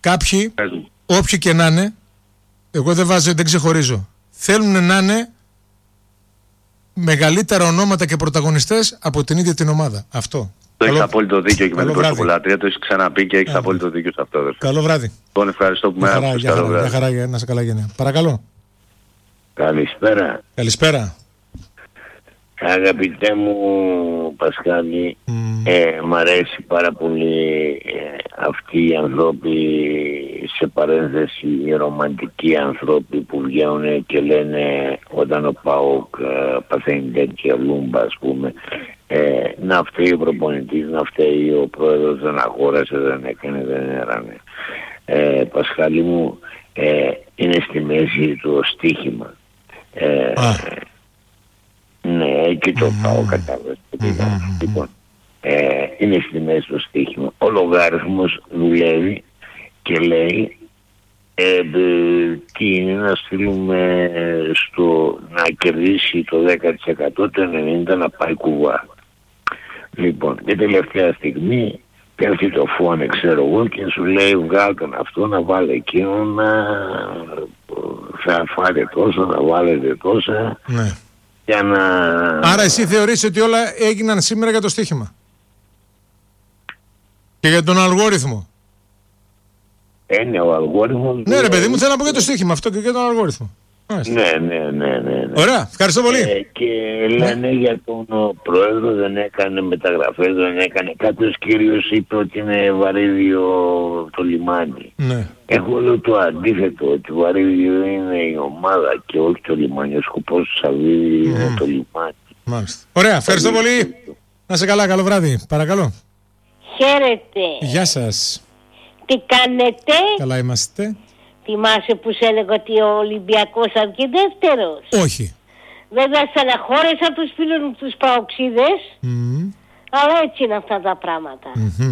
Κάποιοι, όποιοι και να είναι, εγώ δεν ξεχωρίζω. Θέλουν να είναι μεγαλύτερα ονόματα και πρωταγωνιστές από την ίδια την ομάδα. Αυτό. Έχεις απόλυτο δίκιο και με την προσωπολατρία, το έχεις ξαναπεί και έχεις απόλυτο δίκιο σε αυτό. Καλό βράδυ. Λοιπόν, ευχαριστώ που με άκουσες. Μια χαρά, να σε καλά γενναία. Παρακαλώ. Καλησπέρα. Καλησπέρα. Αγαπητέ μου Πασχάλη, μ' αρέσει πάρα πολύ αυτοί οι ανθρώποι, σε παρένθεση οι ρομαντικοί ανθρώποι που βγαίνουν και λένε όταν ο ΠΑΟΚ παθαίνει τέτοια λούμπα, ας πούμε, να φταίει ο προπονητής, να φταίει ο πρόεδρος, δεν αγόρασε, δεν έκανε, δεν έρανε. Πασχάλη μου, είναι στη μέση το στοίχημα. Ναι, και το πάω κατάλαβες. Λοιπόν, είναι στη μέση το στοίχημα. Ο λογάριθμος δουλεύει και λέει τι είναι να στείλουμε να κερδίσει το 10%, το 90% να πάει κουβά. Λοιπόν, και τελευταία στιγμή πέφτει το φόνε, ξέρω εγώ, και σου λέει βγάλ τον αυτό, να βάλε εκείνο, να θα φάτε τόσα, να βάλετε τόσα. Ναι. Για να... Άρα εσύ θεωρείς ότι όλα έγιναν σήμερα για το στοίχημα και για τον αλγόριθμο? Ναι, ο αλγόριθμος... Ναι ρε παιδί μου, θέλω να πω για το στοίχημα αυτό και για τον αλγόριθμο. Ναι. Ωραία, ευχαριστώ πολύ. Και λένε για τον πρόεδρο δεν έκανε μεταγραφές, δεν έκανε. Κάποιος κύριος είπε ότι είναι βαρύδιο το λιμάνι. Ναι. Εγώ λέω το αντίθετο, ότι βαρύδιο είναι η ομάδα και όχι το λιμάνι. Ο σκοπός του Σαββίδη είναι το λιμάνι. Μάλιστα. Ωραία, ευχαριστώ πολύ. Να σε καλά, καλό βράδυ. Παρακαλώ. Χαίρετε. Γεια σας. Τι κάνετε? Καλά είμαστε. Θυμάσαι που σε έλεγα ότι ο Ολυμπιακός θα βγει δεύτερος? Όχι. Βέβαια στεναχώρεσα τους φίλους μου τους παοξίδες, αλλά έτσι είναι αυτά τα πράγματα.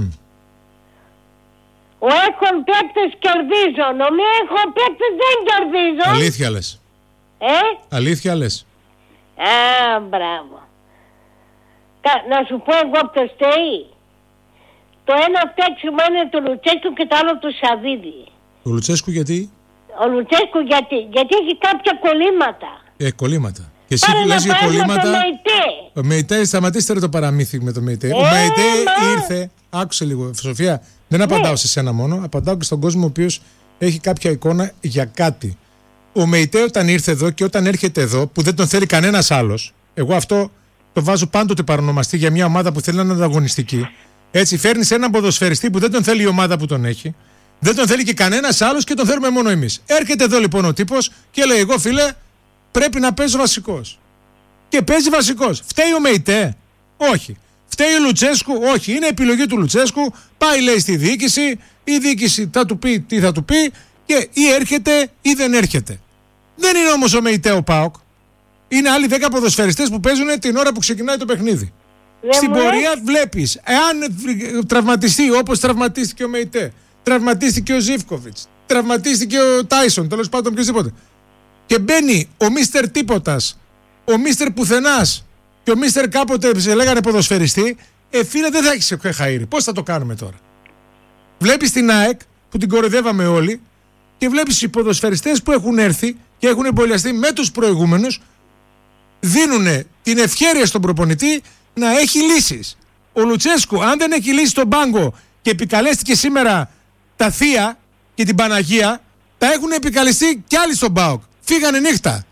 Ο έχουν παίκτες κερδίζουν, ο μη έχουν παίκτες δεν κερδίζουν. Αλήθεια λες? Αλήθεια λες? Μπράβο. Να σου πω εγώ ποιος φταίει. Το ένα φταίξιμο είναι του Λουτσέσκου και το άλλο του Σαββίδη. Ο Λουτσέσκου γιατί? Ο Λουτσέσκου γιατί έχει κάποια κολλήματα. Κολλήματα. Και εσύ που λες για κολλήματα. Ο ΜΕΙΤΕ, σταματήστε το παραμύθι με το ΜΕΙΤΕ. Ο ΜΕΙΤΕ ήρθε. Άκουσε λίγο, Σοφία. Δεν απαντάω σε σένα μόνο. Απαντάω και στον κόσμο ο οποίος έχει κάποια εικόνα για κάτι. Ο ΜΕΙΤΕ όταν ήρθε εδώ και όταν έρχεται εδώ, που δεν τον θέλει κανένας άλλος. Εγώ αυτό το βάζω πάντοτε παρονομαστή για μια ομάδα που θέλει να είναι ανταγωνιστική. Έτσι, φέρνει έναν ποδοσφαιριστή που δεν τον θέλει η ομάδα που τον έχει. Δεν τον θέλει και κανένας άλλος και τον θέλουμε μόνο εμείς. Έρχεται εδώ λοιπόν ο τύπος και λέει: εγώ φίλε, πρέπει να παίζω βασικός. Και παίζει βασικός. Φταίει ο ΜΕΙΤΕ? Όχι. Φταίει ο Λουτσέσκου? Όχι. Είναι επιλογή του Λουτσέσκου. Πάει, λέει, στη διοίκηση. Η διοίκηση θα του πει τι θα του πει και ή έρχεται ή δεν έρχεται. Δεν είναι όμως ο ΜΕΙΤΕ ο ΠΑΟΚ. Είναι άλλοι 10 ποδοσφαιριστές που παίζουν την ώρα που ξεκινάει το παιχνίδι. Στην πορεία βλέπεις, εάν τραυματιστεί όπως τραυματίστηκε ο ΜΕΙΤΕ, τραυματίστηκε ο Ζίβκοβιτς, τραυματίστηκε ο Τάισον, τέλος πάντων οποιοδήποτε, και μπαίνει ο Μίστερ Τίποτας, ο Μίστερ Πουθενάς και ο Μίστερ κάποτε σε λέγανε ποδοσφαιριστή, φίλε, δεν θα έχεις χαΐρι. Πώς θα το κάνουμε τώρα? Βλέπεις την ΑΕΚ που την κοροϊδεύαμε όλοι και βλέπεις οι ποδοσφαιριστές που έχουν έρθει και έχουν εμβολιαστεί με τους προηγούμενους, δίνουν την ευχέρεια στον προπονητή να έχει λύσεις. Ο Λουτσέσκου, αν δεν έχει λύσει τον πάγκο και επικαλέστηκε σήμερα τα Θεία και την Παναγία, τα έχουν επικαλεστεί κι άλλοι στον ΠΑΟΚ. Φύγανε νύχτα.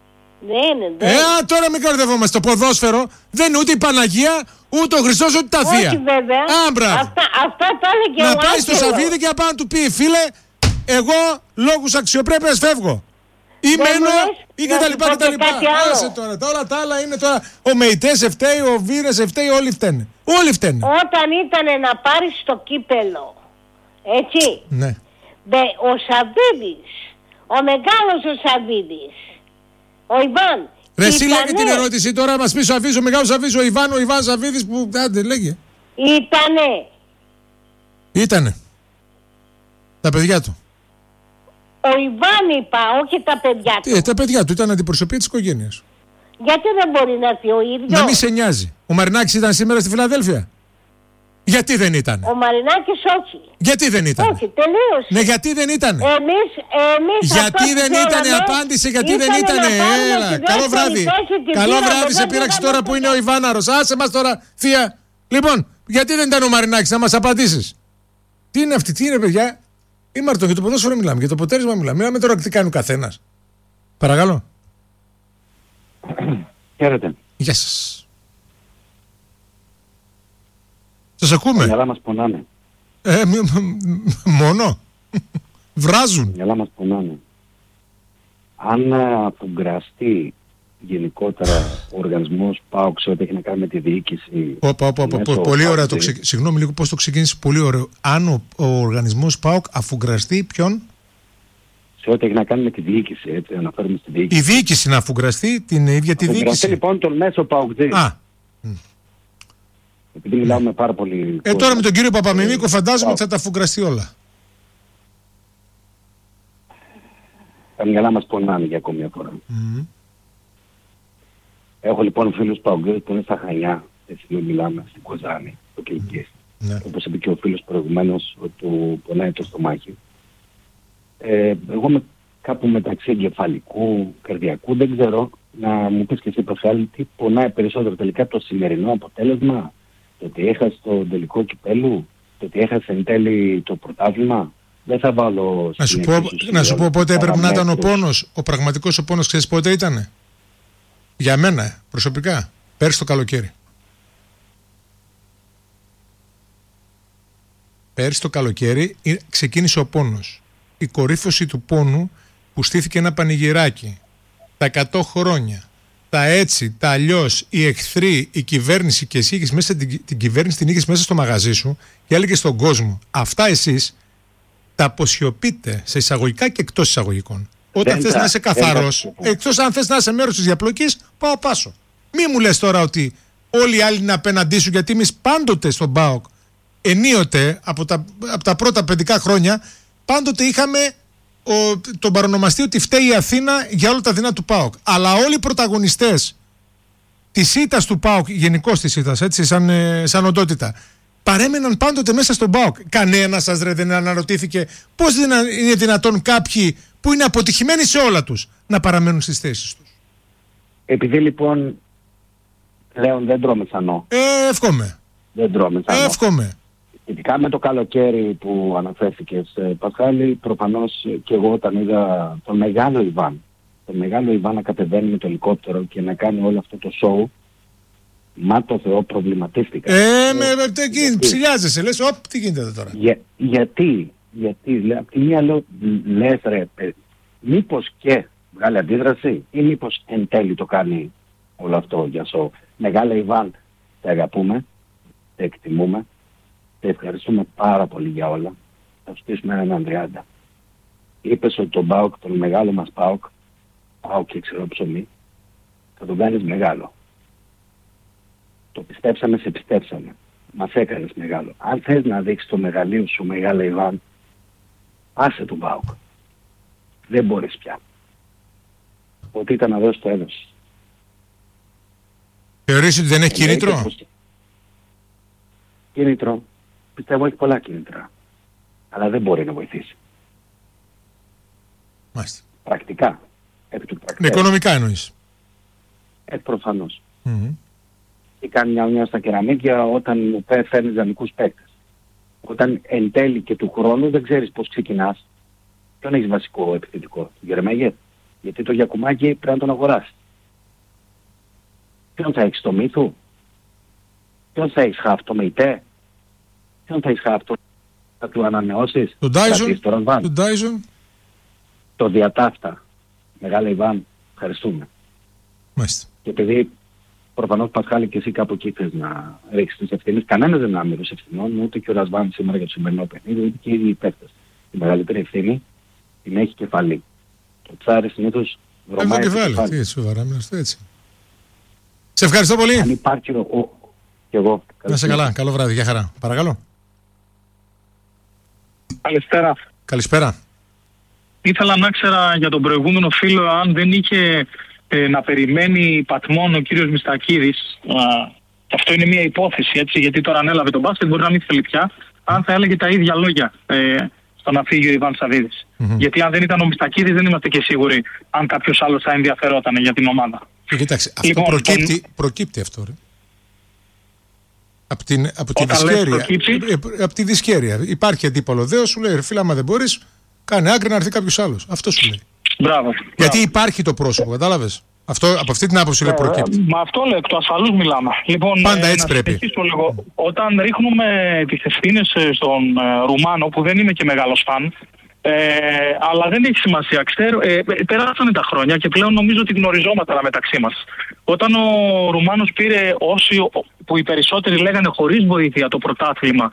Τώρα μην κορδευόμαστε. Το ποδόσφαιρο δεν είναι ούτε η Παναγία, ούτε ο Χριστός, ούτε τα Θεία. Όχι βέβαια. Αυτά τα έλεγε να πάει στο Σαββίδι και να πάει να του πει: φίλε, εγώ λόγους αξιοπρέπειας φεύγω. Ή μένω ή κτλ. Άσε τώρα. Όλα τα άλλα είναι τώρα. Ο ΜΕΙΤΕ σε φταίει, ο Βίρες σε φταίει, όλοι φταίνε. Όλοι φταίνε. Όταν ήταν να πάρεις το κύπελο, έτσι. Ναι. Ο Σαββίδης, ο μεγάλος ο Σαββίδης, ο Ιβάν. Ρε εσύ λέγε την ερώτηση τώρα, μας πεις ο Σαββίδης, ο μεγάλος Σαββίδης, ο Ιβάν Σαββίδης που άντε λέγε. Ήτανε. Τα παιδιά του. Ο Ιβάν είπα, όχι τα παιδιά του. Τα παιδιά του ήταν αντιπροσωπεία της οικογένειας. Γιατί δεν μπορεί να έρθει ο ίδιος? Να μην σε νοιάζει. Ο Μαρινάκης ήταν σήμερα στη Φιλαδέλφια. Γιατί δεν ήταν? Ο Μαρινάκης όχι. Γιατί δεν ήταν? Όχι, τελείωσε. Ναι, γιατί δεν ήταν? Εμείς γιατί δεν ήταν? Απάντησε, γιατί δεν ήταν? Έλα, καλό βράδυ. Καλό βράδυ, σε πείραξε τώρα που είναι ο Ιβάναρος. Άσε μας τώρα, θεία. Λοιπόν, γιατί δεν ήταν ο Μαρινάκης, να μας απαντήσεις. Τι είναι αυτή, τι είναι, παιδιά? Ή Μαρτώ, για το ποδόσφαιρο μιλάμε, για το ποτέρισμα μιλάμε. Μιλάμε τώρα τι κάνει ο καθένας. Παρακαλώ. Χαίρετε. Γεια σας. Σας ακούμε. Τα μυαλά μας πονάνε. Μόνο. Βράζουν. Τα μυαλά μας πονάνε. Αν αφουγκραστεί γενικότερα ο οργανισμός ΠΑΟΚ σε ό,τι έχει να κάνει με τη διοίκηση. Πολύ ωραία. Συγγνώμη λίγο, πώς το ξεκίνησε. Πολύ ωραίο. Αν ο οργανισμός ΠΑΟΚ αφουγκραστεί ποιον? Σε ό,τι έχει να κάνει με τη διοίκηση. Έτσι, αναφέρουμε στη διοίκηση. Η διοίκηση να αφουγκραστεί την ίδια τη διοίκηση. Αφουγκραστεί λοιπόν τον μέσο ΠΑΟΚτζή. Επειδή μιλάμε πάρα πολύ. Τώρα με τον κύριο Παπαμιμίκο φαντάζομαι ότι θα τα αφουγκραστεί όλα. Τα μυαλά μας πονάνε για ακόμη μια φορά. Έχω λοιπόν φίλους ΠΑΟΚτζές που είναι στα Χανιά. Έτσι μιλάμε στην Κοζάνη, στο Κιλκής. Όπως είπε και ο φίλος προηγουμένως, του πονάει το στομάχι. Εγώ είμαι κάπου μεταξύ εγκεφαλικού, καρδιακού, δεν ξέρω. Να μου πεις και εσύ Πασχάλη, τι πονάει περισσότερο τελικά, το σημερινό αποτέλεσμα, το ότι έχασε το τελικό κυπέλου, το ότι έχασε εν τέλει το πρωτάθλημα? Δεν θα βάλω... Να σου πω πότε έπρεπε να ήταν ο πόνος, ο πραγματικός ο πόνος, ξέρεις πότε ήτανε? Για μένα προσωπικά, πέρσι το καλοκαίρι. Πέρσι το καλοκαίρι ξεκίνησε ο πόνος. Η κορύφωση του πόνου που στήθηκε ένα πανηγυράκι. Τα 100 χρόνια. Τα έτσι, τα αλλιώς, οι εχθροί, η κυβέρνηση, και εσύ είχες μέσα την κυβέρνηση, την είχες μέσα στο μαγαζί σου και έλεγες στον κόσμο, αυτά εσείς τα αποσιωπείτε σε εισαγωγικά και εκτός εισαγωγικών. Όταν θες να είσαι καθαρός, εκτός αν θες να είσαι μέρος της διαπλοκής, πάω πάσο. Μη μου λες τώρα ότι όλοι οι άλλοι είναι απέναντί σου, γιατί εμείς πάντοτε στον ΠΑΟΚ, ενίοτε από τα πρώτα 5 χρόνια, πάντοτε είχαμε τον παρονομαστή ότι φταίει η Αθήνα για όλα τα δεινά του ΠΑΟΚ. Αλλά όλοι οι πρωταγωνιστές της ήττας του ΠΑΟΚ, γενικώς της ήττας, έτσι, σαν οντότητα, παρέμεναν πάντοτε μέσα στον ΠΑΟΚ. Κανένας σας δεν αναρωτήθηκε πώς είναι δυνατόν κάποιοι που είναι αποτυχημένοι σε όλα τους να παραμένουν στις θέσεις τους? Επειδή λοιπόν πλέον δεν τρώμε ξανό. Εύχομαι. Δεν τρώμε ξανό. Εύχομαι. Ειδικά με το καλοκαίρι που αναφέρθηκες, Πασχάλη, προφανώς και εγώ όταν είδα τον μεγάλο Ιβάν να κατεβαίνει με το ελικόπτερο και να κάνει όλο αυτό το σοου, μα το Θεό, προβληματίστηκα. Ψηλιάζεσαι, λες, τι γίνεται εδώ τώρα? Γιατί, απ' τη μία λέω, λες ρε, μήπως και βγάλει αντίδραση ή μήπως εν τέλει το κάνει όλο αυτό για σοου? Μεγάλα Ιβάν, τα αγαπούμε, τα εκτιμούμε. Σε ευχαριστούμε πάρα πολύ για όλα. Θα στήσουμε έναν 30. Είπες ότι τον ΠΑΟΚ, τον μεγάλο μας ΠΑΟΚ και ξερό ψωμί, θα τον κάνεις μεγάλο. Το πιστέψαμε, σε πιστέψαμε. Μας έκανες μεγάλο. Αν θες να δείξεις το μεγαλείο σου, μεγάλα Ιβάν, άσε τον ΠΑΟΚ. Δεν μπορείς πια. Ότι ήταν να δώσεις το έδωσες. Θεωρείς ότι δεν έχει κίνητρο? Κίνητρο. Πιστεύω έχει πολλά κίνητρα. Αλλά δεν μπορεί να βοηθήσει. Μάλιστα. Πρακτικά. Οικονομικά εννοείς? Προφανώς. Και κάνει μια ουνιά στα κεραμίδια όταν φέρνεις δανεικούς παίκτες. Όταν εν τέλει και του χρόνου δεν ξέρεις πώς ξεκινάς. Ποιον έχεις βασικό επιθετικό? Τον Γερμέγεφ? Γιατί το Γιακουμάκι πρέπει να τον αγοράσεις. Ποιον θα έχεις? Το Μύθου? Ποιον θα έχεις? Το Μεϊτέ? Ποιον θα έχεις? Θα του ανανεώσεις? Τον Ντάιζον? Το Διατάφτα. Μεγάλα Ιβάν, ευχαριστούμε. Μάλιστα. Και επειδή προφανώς Πασχάλη και εσύ κάπου εκεί θες να ρίξεις τις ευθύνες, κανένας δεν είναι άμυρος ευθυνών, ούτε και ο Ρασβάν σήμερα για το σημερινό παιχνίδι, ούτε και οι ίδιοι παίκτες. Η μεγαλύτερη ευθύνη την έχει κεφαλή. Το Τσάρι συνήθως βρωμάει το κεφάλι. Τι έτσι, σοβαρά, έτσι. Σε ευχαριστώ πολύ. Αν υπάρχει και εγώ. Να σε καλά, καλό βράδυ, για χαρά. Παρακαλώ. Καλησπέρα. Καλησπέρα. Ήθελα να ξέρα για τον προηγούμενο φίλο αν δεν είχε να περιμένει πατμόν ο κύριος Μιστακίδης Αυτό είναι μια υπόθεση, έτσι, γιατί τώρα ανέλαβε τον μπάσκετ, μπορεί να μην θέλει πια, αν θα έλεγε τα ίδια λόγια στο να φύγει ο Ιβάν Σαββίδης. Γιατί αν δεν ήταν ο Μιστακίδης, δεν είμαστε και σίγουροι αν κάποιος άλλος θα ενδιαφερόταν για την ομάδα. Κοιτάξτε, αυτό προκύπτει αυτό, ρε. Από τη δυσκέρεια. Υπάρχει αντίπαλο δέος, σου λέει: φίλα, άμα δεν μπορείς, κάνε άκρη να έρθει κάποιος άλλος. Αυτό σου λέει. Μπράβο. Γιατί υπάρχει το πρόσωπο, κατάλαβες. Από αυτή την άποψη λέει προκύπτει. Μα αυτό λέει, εκ του ασφαλούς μιλάμε. Λοιπόν, πάντα έτσι πρέπει. Λίγο, όταν ρίχνουμε τις ευθύνες στον Ρουμάνο, που δεν είμαι και μεγάλος φαν, αλλά δεν έχει σημασία. Περάσανε τα χρόνια και πλέον νομίζω ότι γνωριζόμαστε μεταξύ μας. Όταν ο Ρουμάνος πήρε, όσοι που οι περισσότεροι λέγανε χωρίς βοήθεια, το πρωτάθλημα,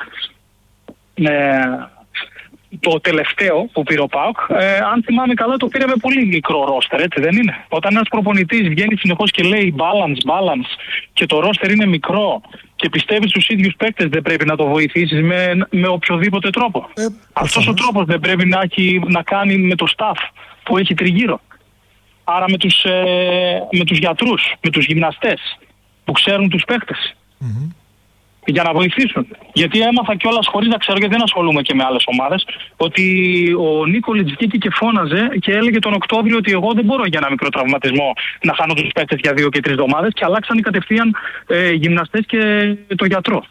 το τελευταίο που πήρε ο ΠΑΟΚ, αν θυμάμαι καλά, το πήρε με πολύ μικρό ρόστερ, έτσι δεν είναι? Όταν ένας προπονητής βγαίνει συνεχώς και λέει balance και το ρόστερ είναι μικρό και πιστεύεις στους ίδιους παίκτες, δεν πρέπει να το βοηθήσεις με οποιοδήποτε τρόπο? Αυτός ο τρόπος δεν πρέπει να κάνει με το staff που έχει τριγύρω? Άρα με τους γιατρούς, με τους γυμναστές που ξέρουν τους παίκτες. Για να βοηθήσουν. Γιατί έμαθα κιόλας, χωρίς να ξέρω, γιατί δεν ασχολούμαι και με άλλες ομάδες, ότι ο Νίκολιτς βγήκε και φώναζε και έλεγε τον Οκτώβριο ότι εγώ δεν μπορώ για ένα μικρό τραυματισμό να χάνω τους παίκτες για 2 και 3 εβδομάδες, και αλλάξαν κατευθείαν γυμναστές και το γιατρό.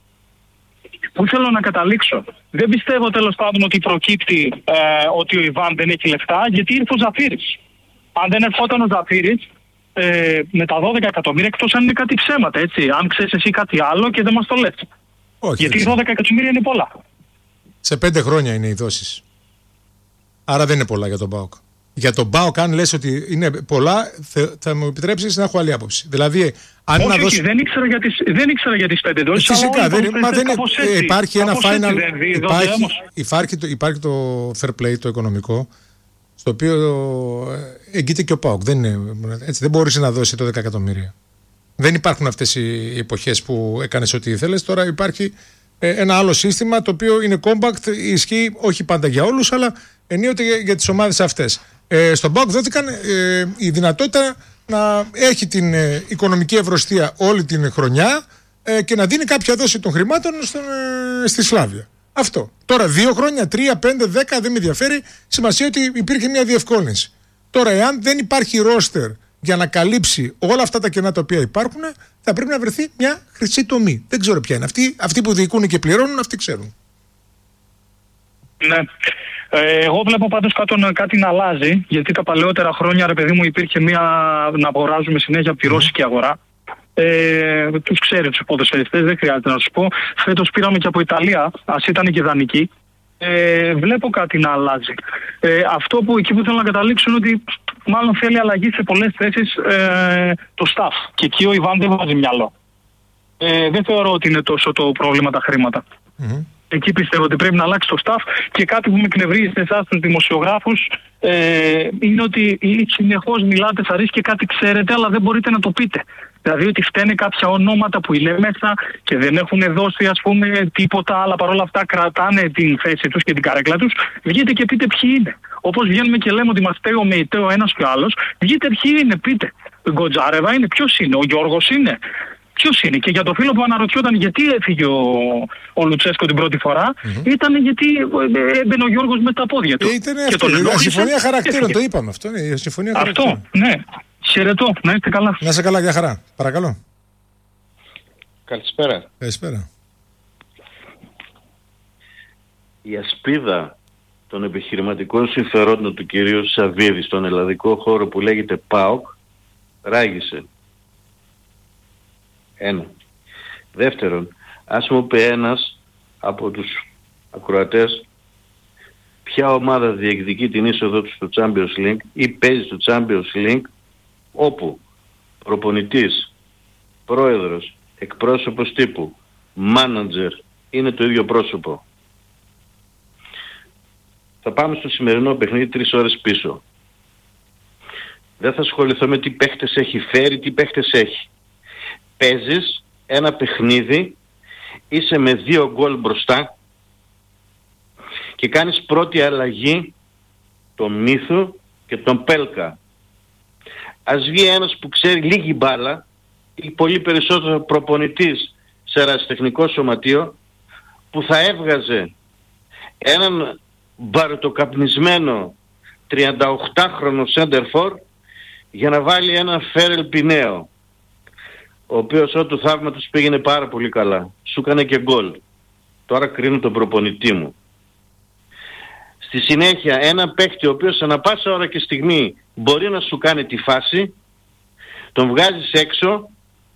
Πού θέλω να καταλήξω? Δεν πιστεύω τέλος πάντων ότι προκύπτει ότι ο Ιβάν δεν έχει λεφτά, γιατί ήρθε ο Ζαφύρης. Αν δεν ερχόταν ο Ζαφύρης, με τα 12 εκατομμύρια, εκτός αν είναι κάτι ψέματα, έτσι. Αν ξέρεις εσύ κάτι άλλο και δεν μας το λες. Όχι, γιατί 12 εκατομμύρια είναι πολλά. Σε 5 χρόνια είναι οι δόσεις. Άρα δεν είναι πολλά για τον ΠΑΟΚ. Για τον ΠΑΟΚ, αν λες ότι είναι πολλά, θα μου επιτρέψεις να έχω άλλη άποψη. Δηλαδή, αν όχι, να δώσω... δεν ήξερα για τις 5 δόσεις. Φυσικά, υπάρχει ένα final. Υπάρχει το fair play, το οικονομικό, στο οποίο εγγύεται και ο ΠΑΟΚ. Δεν μπορείς να δώσει το 10 εκατομμύρια. Δεν υπάρχουν αυτές οι εποχές που έκανες ό,τι ήθελες. Τώρα υπάρχει ένα άλλο σύστημα, το οποίο είναι compact, ισχύει όχι πάντα για όλους, αλλά ενίοτε για τις ομάδες αυτές. Στον ΠΑΟΚ δόθηκαν η δυνατότητα να έχει την οικονομική ευρωστία όλη την χρονιά και να δίνει κάποια δόση των χρημάτων στη Σλάβια. Αυτό. Τώρα 2 χρόνια, 3, 5, 10 δεν με ενδιαφέρει. Σημασία ότι υπήρχε μια διευκόλυνση. Τώρα, εάν δεν υπάρχει ρόστερ για να καλύψει όλα αυτά τα κενά τα οποία υπάρχουν, θα πρέπει να βρεθεί μια χρυσή τομή. Δεν ξέρω ποια είναι. Αυτοί που διοικούν και πληρώνουν, αυτοί ξέρουν. Ναι. Εγώ βλέπω πάντως κάτι να αλλάζει, γιατί τα παλαιότερα χρόνια, ρε παιδί μου, υπήρχε να αγοράζουμε συνέχεια από τη ρώσικη αγορά. Τους ξέρει τους ποδοσφαιριστές, δεν χρειάζεται να σου πω. Φέτος πήραμε και από Ιταλία, ας ήταν και δανεική. Βλέπω κάτι να αλλάζει. Αυτό που εκεί που θέλω να καταλήξω είναι ότι μάλλον θέλει αλλαγή σε πολλές θέσεις το staff. Και εκεί ο Ιβάν δεν βάζει μυαλό. Δεν θεωρώ ότι είναι τόσο το πρόβλημα τα χρήματα. Εκεί πιστεύω ότι πρέπει να αλλάξει το staff, και κάτι που με εκνευρίζει σε εσάς τους δημοσιογράφους είναι ότι συνεχώς μιλάτε, θα ρίξει και κάτι ξέρετε, αλλά δεν μπορείτε να το πείτε. Δηλαδή ότι φταίνε κάποια ονόματα που είναι μέσα και δεν έχουν δώσει, ας πούμε, τίποτα, αλλά παρόλα αυτά κρατάνε την θέση τους και την καρέκλα τους. Βγείτε και πείτε ποιοι είναι. Όπως βγαίνουμε και λέμε ότι μας φταίει ο ΜΕΙΤΕ ο ένας και ο άλλος, βγείτε ποιοι είναι, πείτε. Ο Γκοτζάρεβα είναι, ποιος είναι, ο Γιώργος είναι. Ποιος είναι? Και για το φίλο που αναρωτιόταν γιατί έφυγε ο Λουτσέσκο την πρώτη φορά, ήταν γιατί έμπαινε ο Γιώργος με τα πόδια του. Ήταν η συμφωνία χαρακτήρων, το είπαμε αυτό. Είναι η συμφωνία χαρακτήρων. Αυτό, ναι. Χαιρετώ, να είστε καλά. Να είστε καλά, για χαρά. Παρακαλώ. Καλησπέρα. Καλησπέρα. Η ασπίδα των επιχειρηματικών συμφερόντων του κυρίου Σαββίδη στον ελλαδικό χώρο που λέγεται ΠΑΟΚ ράγισε. 1. Δεύτερον, ας μου πει ένας από τους ακροατές ποια ομάδα διεκδικεί την είσοδο του στο Champions League ή παίζει στο Champions League όπου προπονητής, πρόεδρος, εκπρόσωπος τύπου, μάνατζερ είναι το ίδιο πρόσωπο. Θα πάμε στο σημερινό παιχνίδι 3 ώρες πίσω. Δεν θα ασχοληθώ με τι παίχτες έχει φέρει, τι παίχτες έχει. Παίζεις ένα παιχνίδι, είσαι με 2 γκολ μπροστά και κάνεις πρώτη αλλαγή τον Μύθο και τον Πέλκα. Ας βγει ένας που ξέρει λίγη μπάλα ή πολύ περισσότερο προπονητής σε ερασιτεχνικό σωματείο που θα έβγαζε έναν μπαρουτοκαπνισμένο 38χρονο σέντερφορ για να βάλει έναν Φέρελ Πινέο, ο οποίος ό,τι θαύματος πήγαινε πάρα πολύ καλά. Σου έκανε και γκολ. Τώρα κρίνω τον προπονητή μου. Στη συνέχεια ένα παίκτη ο οποίος ανά πάσα ώρα και στιγμή μπορεί να σου κάνει τη φάση, τον βγάζεις έξω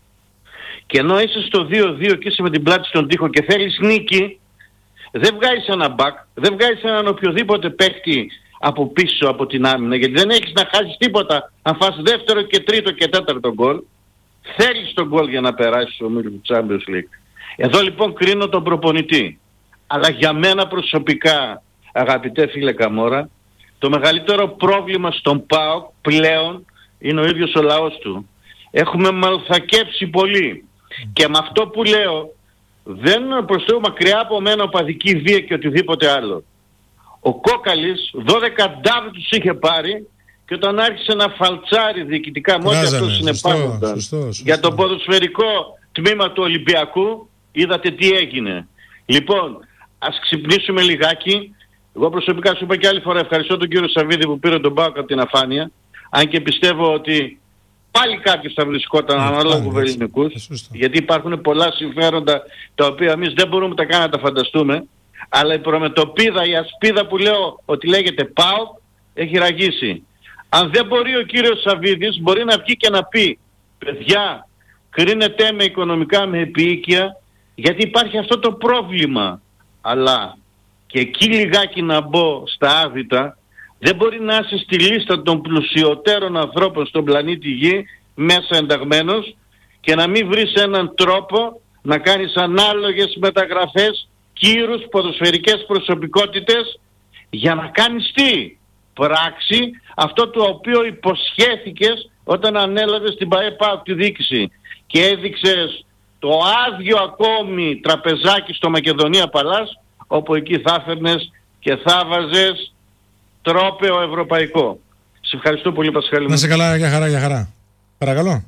και ενώ είσαι στο 2-2 και είσαι με την πλάτη στον τοίχο και θέλεις νίκη, δεν βγάζεις ένα μπακ, δεν βγάζεις έναν οποιοδήποτε παίκτη από πίσω από την άμυνα, γιατί δεν έχεις να χάσεις τίποτα αν φας δεύτερο και τρίτο και τέταρτο γκολ. Θέλεις τον γκολ για να περάσεις στο ομίλο του Champions League. Εδώ λοιπόν κρίνω τον προπονητή. Αλλά για μένα προσωπικά, αγαπητέ φίλε Καμόρα, το μεγαλύτερο πρόβλημα στον ΠΑΟΚ πλέον είναι ο ίδιος ο λαός του. Έχουμε μαλθακέψει πολύ. Και με αυτό που λέω, δεν προσθέτω μακριά από μένα οπαδική βία και οτιδήποτε άλλο. Ο Κόκαλης 12 ντάβ τους είχε πάρει και όταν άρχισε να φαλτσάρει διοικητικά, μόλις αυτό συνεπάγονταν για το ποδοσφαιρικό τμήμα του Ολυμπιακού, είδατε τι έγινε. Λοιπόν, ας ξυπνήσουμε λιγάκι. Εγώ προσωπικά σου είπα και άλλη φορά, ευχαριστώ τον κύριο Σαββίδη που πήρε τον ΠΑΟΚ από την αφάνεια, αν και πιστεύω ότι πάλι κάποιος θα βρισκόταν ανάλογου ελληνικούς, γιατί υπάρχουν πολλά συμφέροντα τα οποία εμείς δεν μπορούμε τα καν να τα φανταστούμε, αλλά η προμετωπίδα, η ασπίδα που λέω ότι λέγεται ΠΑΟΚ έχει ραγίσει. Αν δεν μπορεί ο κύριος Σαββίδης, μπορεί να βγει και να πει, παιδιά, κρίνετε με οικονομικά, με επίοικια, γιατί υπάρχει αυτό το πρόβλημα. Αλλά και εκεί λιγάκι να μπω στα άδυτα, δεν μπορεί να είσαι στη λίστα των πλουσιωτέρων ανθρώπων στον πλανήτη Γη, μέσα ενταγμένος, και να μην βρεις έναν τρόπο να κάνεις ανάλογες μεταγραφές, κύρους, ποδοσφαιρικές προσωπικότητες, για να κάνεις τι? Πράξη αυτό το οποίο υποσχέθηκες όταν ανέλαβες την ΠΑΕ-ΠΑΟΚ τη διοίκηση και έδειξες το άδειο ακόμη τραπεζάκι στο Μακεδονία Παλάς, όπου εκεί θα έφερνες και θα βάζες τρόπαιο ευρωπαϊκό. Σε ευχαριστώ πολύ, Πασχάλη. Να σε καλά, για χαρά, για χαρά. Παρακαλώ.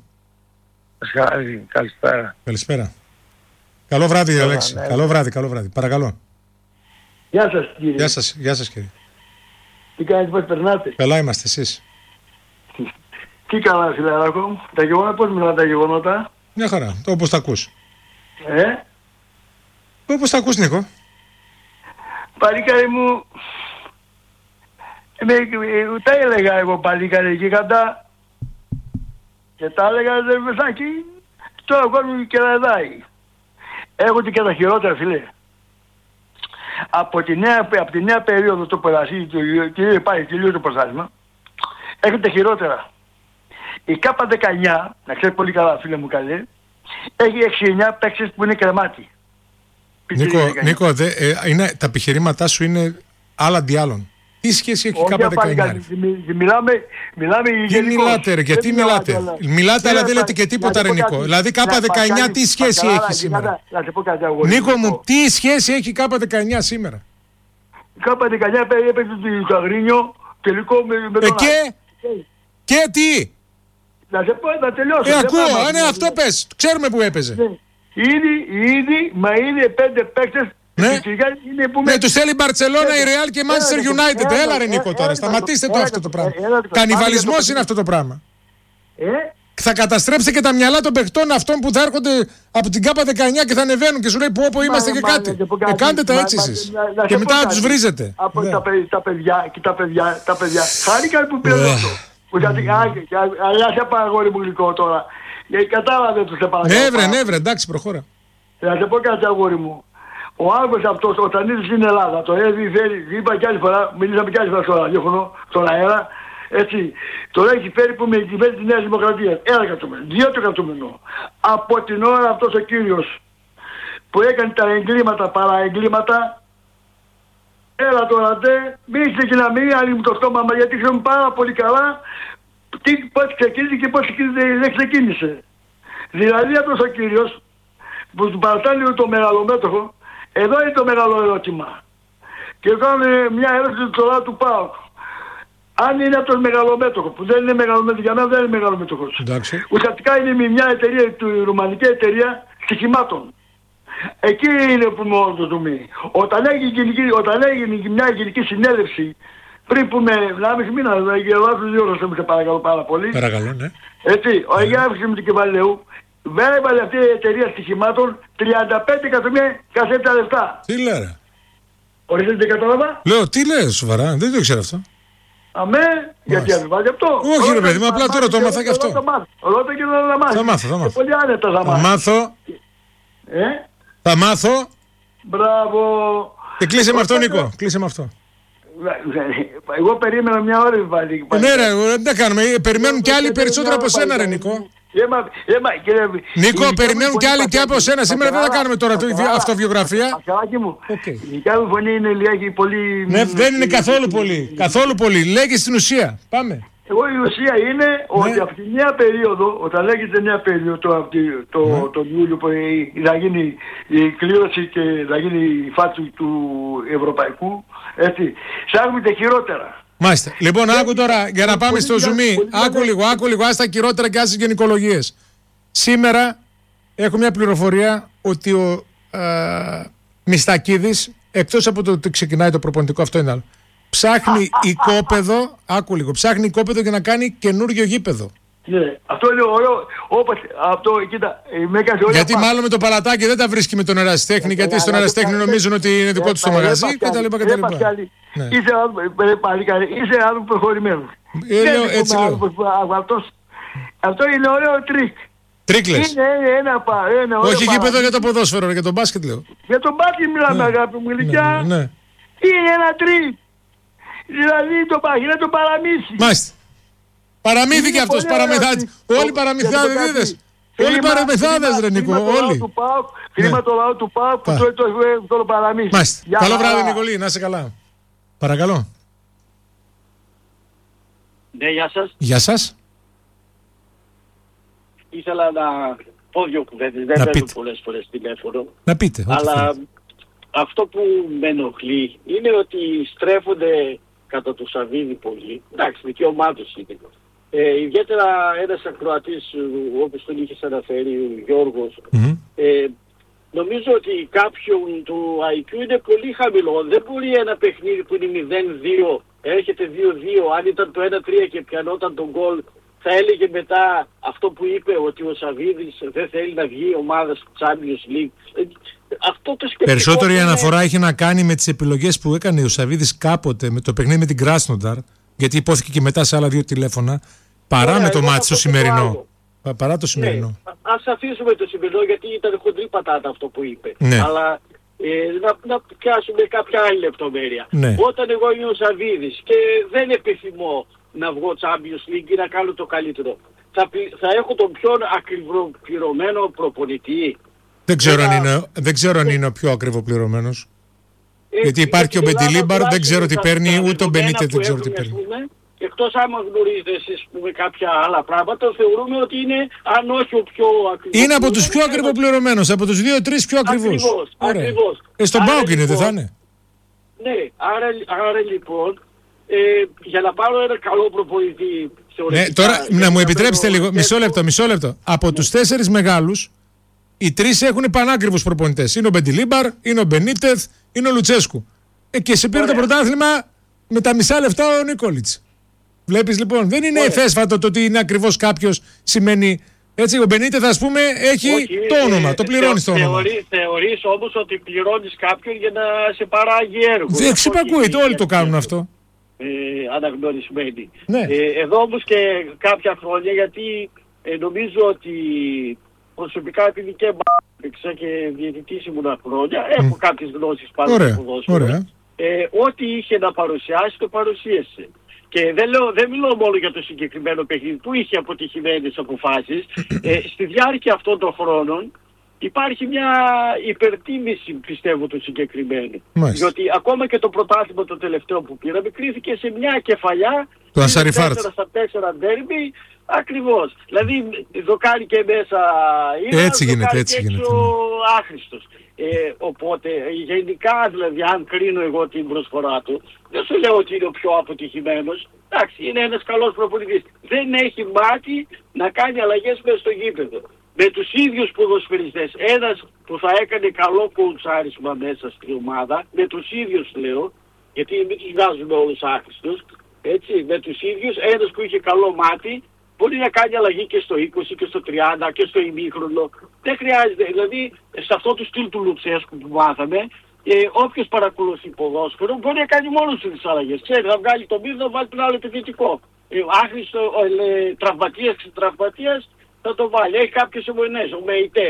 Πασχάλη, καλησπέρα. Καλησπέρα. Καλό βράδυ, Αλέξη. Ναι. Καλό βράδυ, καλό βράδυ. Παρακαλώ. Γεια σας, κύριε. Γεια σας, κύριε. Τι κάνετε, πώς περνάτε? Καλά είμαστε, εσείς? Τι καλά, φιλαράκο μου. Τα γεγονότα, πώς μιλάνε τα γεγονότα? Μια χαρά, το όπως τα ακούς. Το όπως τα ακούς, Νίκο. Παλίκαρι μου, τα έλεγα εγώ παλίκαρι εκεί κατά και τα έλεγα δερβεσάκι, τώρα ο κόσμος και ραδάει. Έχω και τα χειρότερα, φίλε. Από τη νέα περίοδο το πορασί, και πάει τελείω το πρωτάθλημα, έχουν τα χειρότερα. Η K19, να ξέρει πολύ καλά, φίλε μου καλέ, έχει 6-9 παίκτες που είναι κρεμάτι. Νίκο, τα επιχειρήματά σου είναι άλλα αντί άλλων. Τι σχέση έχει η K19? Μιλάμε τι μιλάτε, ρε, γιατί μιλάτε? Μιλάτε, αλλά δεν λέτε και τίποτα, ρε Νίκο. Δηλαδή K19 τι σχέση έχει σήμερα? Νίκο μου, τι σχέση έχει η K19 σήμερα? Η K19 έπαιξε το Αγρίνιο τελικό με τον και τι? Να σε πω, να τελειώσω. Ακούω, ναι, αυτό πες. Ξέρουμε που έπαιζε. Ήδη, μα είναι 5 παίκτες. Ναι, τους θέλει η Μπαρτσελώνα, η Ρεάλ και η Manchester United. Έλα ρε Νίκο τώρα, σταματήστε το αυτό το πράγμα. Κανιβαλισμός είναι αυτό το πράγμα. Θα καταστρέψετε και τα μυαλά των παιχτών αυτών που θα έρχονται από την K19 και θα ανεβαίνουν και σου λέει πω είμαστε και κάτι. Κάντε τα έτσι εσείς. Και μετά να τους βρίζετε. Από τα παιδιά. Χάρηκαν που πήραν αυτό. Αλλά σε πάω αγόρι μου γλυκό τώρα. Κατάλαβε τους σε παρακαλώ. Ναι βρε, εντάξει, προχώρα. Θα σε πω κάτι αγόρι μου. Ο άνθρωπος αυτός, ο Τανίδης στην Ελλάδα, το φέρει, είπα κι άλλη φορά, μιλήσαμε κι άλλη φορά στο ραδιόφωνο, στον αέρα, έτσι. Το έχει φέρει που με κυβέρνηση της Νέας Δημοκρατίας. 1 εκατομμύριο, 2 εκατομμύριο. Από την ώρα αυτός ο κύριος που έκανε τα εγκλήματα, παραεγκλήματα, έλα τώρα μην είστε και να μην άλλη μου το στόμα, γιατί ξέρουμε πάρα πολύ καλά πώς ξεκίνησε και πώς δεν ξεκίνησε. Δηλαδή αυτός ο κύριος που του παραστάνει το μεγαλομέτωχο, εδώ είναι το μεγάλο ερώτημα. Και κάνω μια ερώτηση τώρα του ΠΑΟΚ. Αν είναι αυτός μεγαλομέτωχο, που δεν είναι μεγαλομέτωχο, για μένα δεν είναι μεγαλομέτωχος. Ουσιαστικά είναι μια εταιρεία, ρουμανική εταιρεία στοιχημάτων. Εκεί είναι που μόνο το δούμε. Όταν έγινε μια γενική συνέλευση, πριν πούμε 1,5 μήνα, διαβάζω σε παρακαλώ πάρα πολύ. Παρακαλώ, ναι. Έτσι, ο Αγιάφης με την Κεβαλαίου, έβαλε αυτή η εταιρεία στοιχημάτων 35 εκατομμύρια κασέτα λεφτά. Τι λέει? Ορίστε, δεν κατάλαβα. Λέω, τι λέει, σοβαρά, δεν το ήξερα αυτό. Αμέ, γιατί αβιβάζει αυτό. Όχι ρε παιδί μου, απλά τώρα το έμαθα και αυτό. Ρώτα και να μάθει. Θα μάθω. Πολύ άνετα θα μάθω. Θα μάθω. Μπράβο. Και κλείσε με αυτό, Νίκο. Κλείσε με αυτό. Εγώ περίμενα μια ώρα βάλει. Ναι ρε, δεν τα κάνουμε. Περιμένουν κι άλλοι περισσότερα από σένα ρε Νίκο. Νίκο, περιμένουν κι άλλοι και από σένα. Σήμερα δεν θα κάνουμε τώρα αυτοβιογραφία. Αχιάκι μου, η δικιά μου φωνή είναι λίγη πολύ... Ναι, δεν είναι καθόλου πολύ. Καθόλου πολύ. Λέγε στην ουσία. Πάμε. Εγώ η ουσία είναι ότι από τη νέα περίοδο, όταν λέγεται νέα περίοδο τον Ιούλιο που θα γίνει η κλήρωση και θα γίνει η φάση του Ευρωπαϊκού, έτσι, ψάχνουμε χειρότερα. Μάλιστα. Λοιπόν, άκου τώρα, για να πάμε στο ζουμί. Άκου λίγο, άστα χειρότερα και άστα γενικολογίες. Σήμερα έχω μια πληροφορία ότι ο Μιστακίδης, εκτός από το ότι ξεκινάει το προπονητικό, αυτό είναι άλλο, ψάχνει οικόπεδο, άκου λίγο, ψάχνει οικόπεδο για να κάνει καινούριο γήπεδο. Ναι, αυτό είναι ωραίο. Αυτό, κοίτα, με έκανε ωραία. Γιατί μάλλον με το παλατάκι δεν τα βρίσκει με τον ερασιτέχνη, γιατί στον ερασιτέχνη νομίζουν ότι είναι δικό του το μαγαζί κτλ. Είσαι άνθρωπο προχωρημένο. Έτσι λέω. Αυτό είναι ωραίο τρίκ. Τρίκλες. Είναι ένα ωραίο. Όχι γήπεδο για το ποδόσφαιρο, για τον μπάσκετ λέω. Για τον μπάσκετ μιλάμε, αγάπη μου γλυκιά. Είναι ένα τρίκ. Δηλαδή το παγινά το παραμύθι. Μάλιστα. Παραμύθι κι αυτός, παραμυθάδες. Όλοι παραμυθάδες είδες. Όλοι παραμυθάδες ρε Νίκο, όλοι. Κρίμα το λαό του ΠΑΟΚ που το παραμύθι. Μάλιστα. Καλό βράδυ Νικολή, να είσαι καλά. Παρακαλώ. Ναι, γεια σας. Γεια σας. Ήθελα να πω δύο κουβέντες, δεν παίρνω πολλές φορές τηλέφωνο. Να πείτε. Αλλά αυτό που με ενοχλεί είναι ότι στρέφονται κατά του Σαββίδη πολύ. Εντάξει, δικαίωμά τους είναι. Ιδιαίτερα ένας ακροατής, όπως τον είχες αναφέρει, ο Γιώργος, νομίζω ότι κάποιον του IQ είναι πολύ χαμηλό. Δεν μπορεί ένα παιχνίδι που είναι 0-2, έρχεται 2-2, αν ήταν το 1-3 και πιανόταν τον γκολ, θα έλεγε μετά αυτό που είπε ότι ο Σαββίδης δεν θέλει να βγει η ομάδα στο Champions League. Αυτό το σκεπτικό. Περισσότερο η αναφορά έχει να κάνει με τις επιλογές που έκανε ο Σαββίδης κάποτε με το παιχνίδι με την Κράσνονταρ, γιατί υπόθηκε και μετά σε άλλα δύο τηλέφωνα, παρά με το μάτι το σημερινό. Παρά το σημερινό. Ναι, ας αφήσουμε το σημερινό γιατί ήταν χοντρή πατάτα αυτό που είπε. Ναι. Αλλά να πιάσουμε κάποια άλλη λεπτομέρεια. Ναι. Όταν εγώ είμαι ο Σαββίδης και δεν επιθυμώ να βγω Champions League ή να κάνω το καλύτερο, θα έχω τον πιο ακριβοπληρωμένο προπονητή. Δεν ξέρω αν είναι ο πιο ακριβοπληρωμένος. Γιατί υπάρχει και ο Μπεντιλίμπαρ, δεν ξέρω τι παίρνει, ούτε ο Μπενίτε δεν ξέρω τι παίρνει. Εκτός άμα γνωρίζετε εσείς με κάποια άλλα πράγματα, θεωρούμε ότι είναι, αν όχι ο πιο ακριβός. Είναι από τους πιο ακριβοπληρωμένους, από τους 2-3 πιο ακριβούς. Ακριβώς. Στον ΠΑΟΚ είναι, δεν θα είναι. Ναι, άρα λοιπόν, για να πάρω ένα καλό προπονητή θεωρητικά... Ναι, τώρα να μου επιτρέψετε λίγο, μισό λεπτό. Από τους 4 μεγάλους, οι 3 έχουν πανάκριβους προπονητές. Είναι ο Μπεντιλίμπαρ, είναι ο Μπενίτεθ, είναι ο Λουτσέσκου. Και σε πήρε το πρωτάθλημα με τα μισά λεφτά ο Νικόλιτς. Βλέπεις λοιπόν, δεν είναι εφέσφατο το ότι είναι ακριβώς κάποιος σημαίνει. Έτσι, ο Μπενίτεθ ας πούμε έχει το όνομα, το πληρώνεις το όνομα. Θεωρείς όμως ότι πληρώνεις κάποιον για να σε παράγει έργο. Δεν εξυπακούεται, όλοι το κάνουν αυτό. Αναγνωρισμένοι. Ναι. Εδώ όμως και κάποια χρόνια, γιατί νομίζω ότι προσωπικά επειδή και έπαιξα και διαιτητής ήμουν χρόνια, έχω κάποιες γνώσεις πάνω στο ποδόσφαιρο. Ό,τι είχε να παρουσιάσει το παρουσίασε. Και δεν μιλώ μόνο για το συγκεκριμένο παιχνίδι που είχε αποτυχημένες αποφάσεις. Στη διάρκεια αυτών των χρόνων υπάρχει μια υπερτίμηση, πιστεύω, του συγκεκριμένου. Μάλιστα. Διότι ακόμα και το πρωτάθλημα το τελευταίο που πήραμε κρίθηκε σε μια κεφαλιά του Ανσαριφάρτ. 4 στα 4 ντέρμπι, ακριβώς. Δηλαδή δοκάρει και μέσα είναι, έτσι γίνεται, έτσι και γίνεται. άχρηστος. Οπότε γενικά, δηλαδή, αν κρίνω εγώ την προσφορά του, δεν σου λέω ότι είναι ο πιο αποτυχημένος. Εντάξει, είναι ένας καλός προπονητής. Δεν έχει μάθει να κάνει αλλαγές μέσα στο γήπεδο. Με τους ίδιους ποδοσφαιριστές, ένας που θα έκανε καλό κοουτσάρισμα μέσα στην ομάδα, με τους ίδιους λέω, γιατί μην τους βγάζουμε όλους άχρηστους, έτσι, με τους ίδιους, ένας που είχε καλό μάτι, μπορεί να κάνει αλλαγή και στο 20 και στο 30 και στο ημίχρονο. Δεν χρειάζεται, δηλαδή, σε αυτό το στυλ του Λουτσέσκου που μάθαμε, όποιος παρακολουθεί ποδόσφαιρο μπορεί να κάνει μόνος του τις αλλαγές. Ξέρει, να βγάλει το μύθο, να βάλει τον άλλο επιθετικό. Άχρηστο, τραυματίας, θα το βάλει. Έχει κάποιες αιμονές. Ο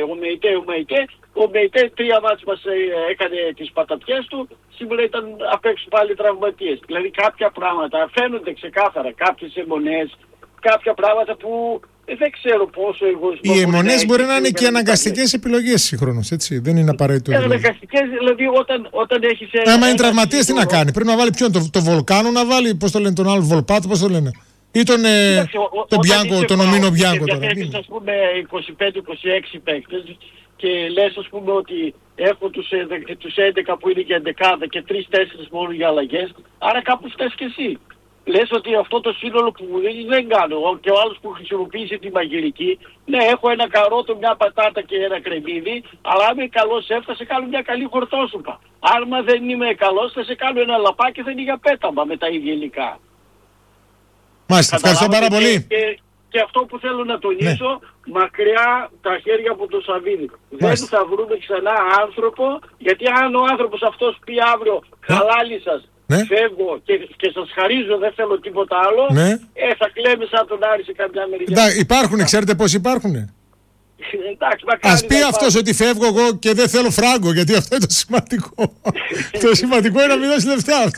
Μεϊτέ 3 μάτς μας έκανε τις πατατιές του, σήμερα ήταν απ' έξω πάλι τραυματίες. Δηλαδή κάποια πράγματα φαίνονται ξεκάθαρα, κάποιες αιμονές, κάποια πράγματα που δεν ξέρω πόσο εγώ... Οι αιμονές μπορεί να είναι και αναγκαστικές επιλογές συγχρόνως, έτσι. Δεν είναι απαραίτητο. Αναγκαστικές, δηλαδή όταν έχεις... Άμα είναι τραυματίες τι να κάνει, πρέπει να βάλει ποιον, το Βολκάνο να βάλει, πώς το λένε τον άλλο, Βολπάτο, πώς το λένε. Ή τον Μπιάνκο, τον Ομίνο Μπιάνκο τώρα. Έχεις ας πούμε 25-26 παίκτες και λες ας πούμε ότι έχω τους 11 που είναι για 11 και 3-4 μόνο για αλλαγές, άρα κάπου φταίς και εσύ. Λες ότι αυτό το σύνολο που μου δίνεις δεν κάνω. Και ο άλλος που χρησιμοποίησε τη μαγειρική, ναι, έχω ένα καρότο, μια πατάτα και ένα κρεμμύδι, αλλά αν είμαι καλός θα σε κάνω μια καλή χορτόσουπα. Άμα δεν είμαι καλός θα σε κάνω ένα λαπάκι, θα είναι για πέταμα με τα ίδια υλικά. Μάλιστα, ευχαριστώ πάρα πολύ. Και αυτό που θέλω να τονίσω, μακριά τα χέρια από τον Σαββίδη. Δεν θα βρούμε ξανά άνθρωπο, γιατί αν ο άνθρωπος αυτός πει αύριο χαλάλι σας, φεύγω και σας χαρίζω, δεν θέλω τίποτα άλλο, θα κλαίμε σαν τον Άρη σε κάποια μεριά. Εντάξει, υπάρχουνε, ξέρετε πώς υπάρχουνε. Ας πει αυτός ότι φεύγω εγώ και δεν θέλω φράγκο, γιατί αυτό είναι το σημαντικό. Το σημαντικό είναι να μην δώσει λεφτά, αυτό.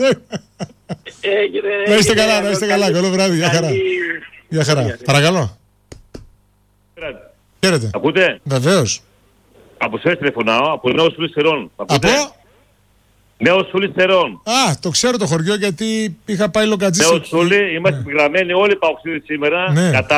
Να είστε καλά, να είστε καλά. Καλό βράδυ, για χαρά. Για χαρά. Παρακαλώ. Χαίρετε. Ακούτε? Βεβαίως. Από εσάς τηλεφωνάω, από Νέο Σούλης Θερών. Από? Νέο Σούλης Θερών. Α, το ξέρω το χωριό γιατί είχα πάει Λοκατζής. Νέο Σούλη, είμαστε γραμμένοι όλοι οι παοξίδες σήμερα.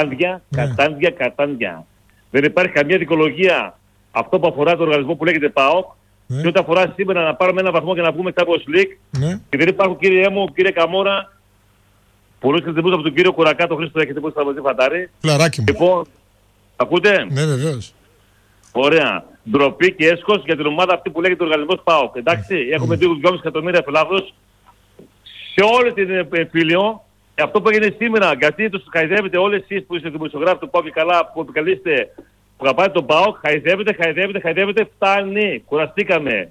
Κατάντια. Δεν υπάρχει καμία δικαιολογία αυτό που αφορά το οργανισμό που λέγεται ΠΑΟΚ. Και όταν αφορά σήμερα να πάρουμε ένα βαθμό και να βγούμε Champions League. Και δεν υπάρχουν, κύριε μου, κύριε Καμόρα, πολλούς κριτικούς από τον κύριο Κουρακά, τον Χρήστο έχετε πει στα μαζί φαντάρι. Φλαράκι μου. Λοιπόν, ακούτε? Ναι, βεβαίως. Ωραία. Ντροπή και έσχος για την ομάδα αυτή που λέγεται οργανισμός ΠΑΟΚ. Εντάξει, έχουμε 2,5 εκατομμύρια φιλάθλους σε όλη την Φίλιο. Αυτό που έγινε σήμερα, γιατί τους χαϊδεύετε όλοι εσείς που είστε δημοσιογράφοι του ΠΑΟΚ και καλά που επικαλείστε που αγαπάτε τον ΠΑΟΚ, χαϊδεύετε, φτάνει, κουραστήκαμε.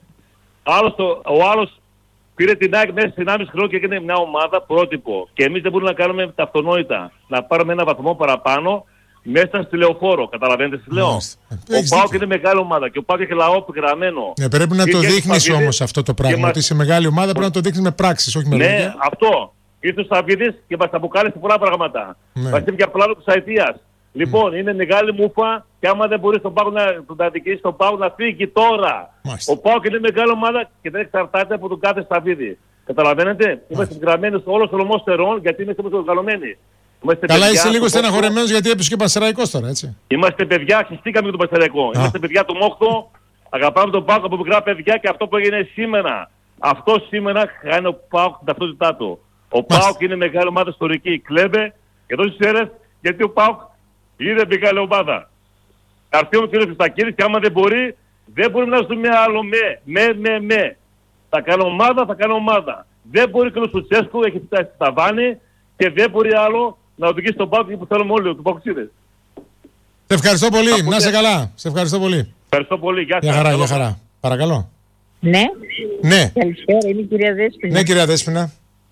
Ο άλλος πήρε την ΑΕΚ μέσα σε 1,5 χρόνο και έκανε μια ομάδα πρότυπο. Και εμείς δεν μπορούμε να κάνουμε τα αυτονόητα, να πάρουμε ένα βαθμό παραπάνω μέσα στη Λεωφόρο. Καταλαβαίνετε τι λέω? Ο ΠΑΟΚ είναι μεγάλη ομάδα και ο ΠΑΟΚ έχει λαό γραμμένο. Πρέπει να το δείχνεις όμως αυτό το πράγμα. Ότι είσαι μεγάλη ομάδα πρέπει να το δείχνεις με πράξεις, όχι με λόγια. Ναι, αυτό. Ήρθε ο Σαββίδης και μας αποκάλεσε πολλά πράγματα. Μας είπε για πλάνο της αετίας. Λοιπόν, είναι μεγάλη μούφα και άμα δεν μπορεί τον αδικήσει τον ΠΑΟΚ να φύγει τώρα. Ο ΠΑΟΚ είναι μεγάλη ομάδα και δεν εξαρτάται από τον κάθε Σαββίδη. Καταλαβαίνετε? Είμαστε γραμμένοι στο όλο Σολωμό Στερών γιατί είμαστε οργανωμένοι. Καλά, είσαι λίγο στεναχωρεμένος γιατί έπαιξε και ο Πανσεραϊκός τώρα, έτσι. Είμαστε παιδιά, χυστήκαμε με τον Πανσεραϊκό. Είμαστε παιδιά του Μόχθο, αγαπάμε τον ΠΑΟΚ από μικρά παιδιά και αυτό που έγινε σήμερα. Αυτό σήμερα χάνει ο ΠΑΟΚ την ταυτότητά του. Ο ΠΑΟΚ είναι μεγάλη ομάδα ιστορική. Κλέβε και εδώ στις αίρες γιατί ο ΠΑΟΚ είναι μεγάλη ομάδα. Αρθεί ο κύριος Φιστακίδης και άμα δεν μπορεί, δεν μπορούμε να δούμε άλλο με. Θα κάνω ομάδα. Δεν μπορεί και ο Σουτσέσκου, έχει φτάσει στη ταβάνι και δεν μπορεί άλλο να οδηγήσει τον ΠΑΟΚ που θέλουμε όλοι, τους παοξίδες. Σε ευχαριστώ πολύ. Να είσαι καλά. Σε ευχαριστώ πολύ. Ευχαριστώ πολύ. Γεια σας. Για χαρά. Παρακαλώ. Ναι. Ναι. Καλησπέρα, είναι η κυρία Δέσποινα. Ναι, κυρία Δέσποινα.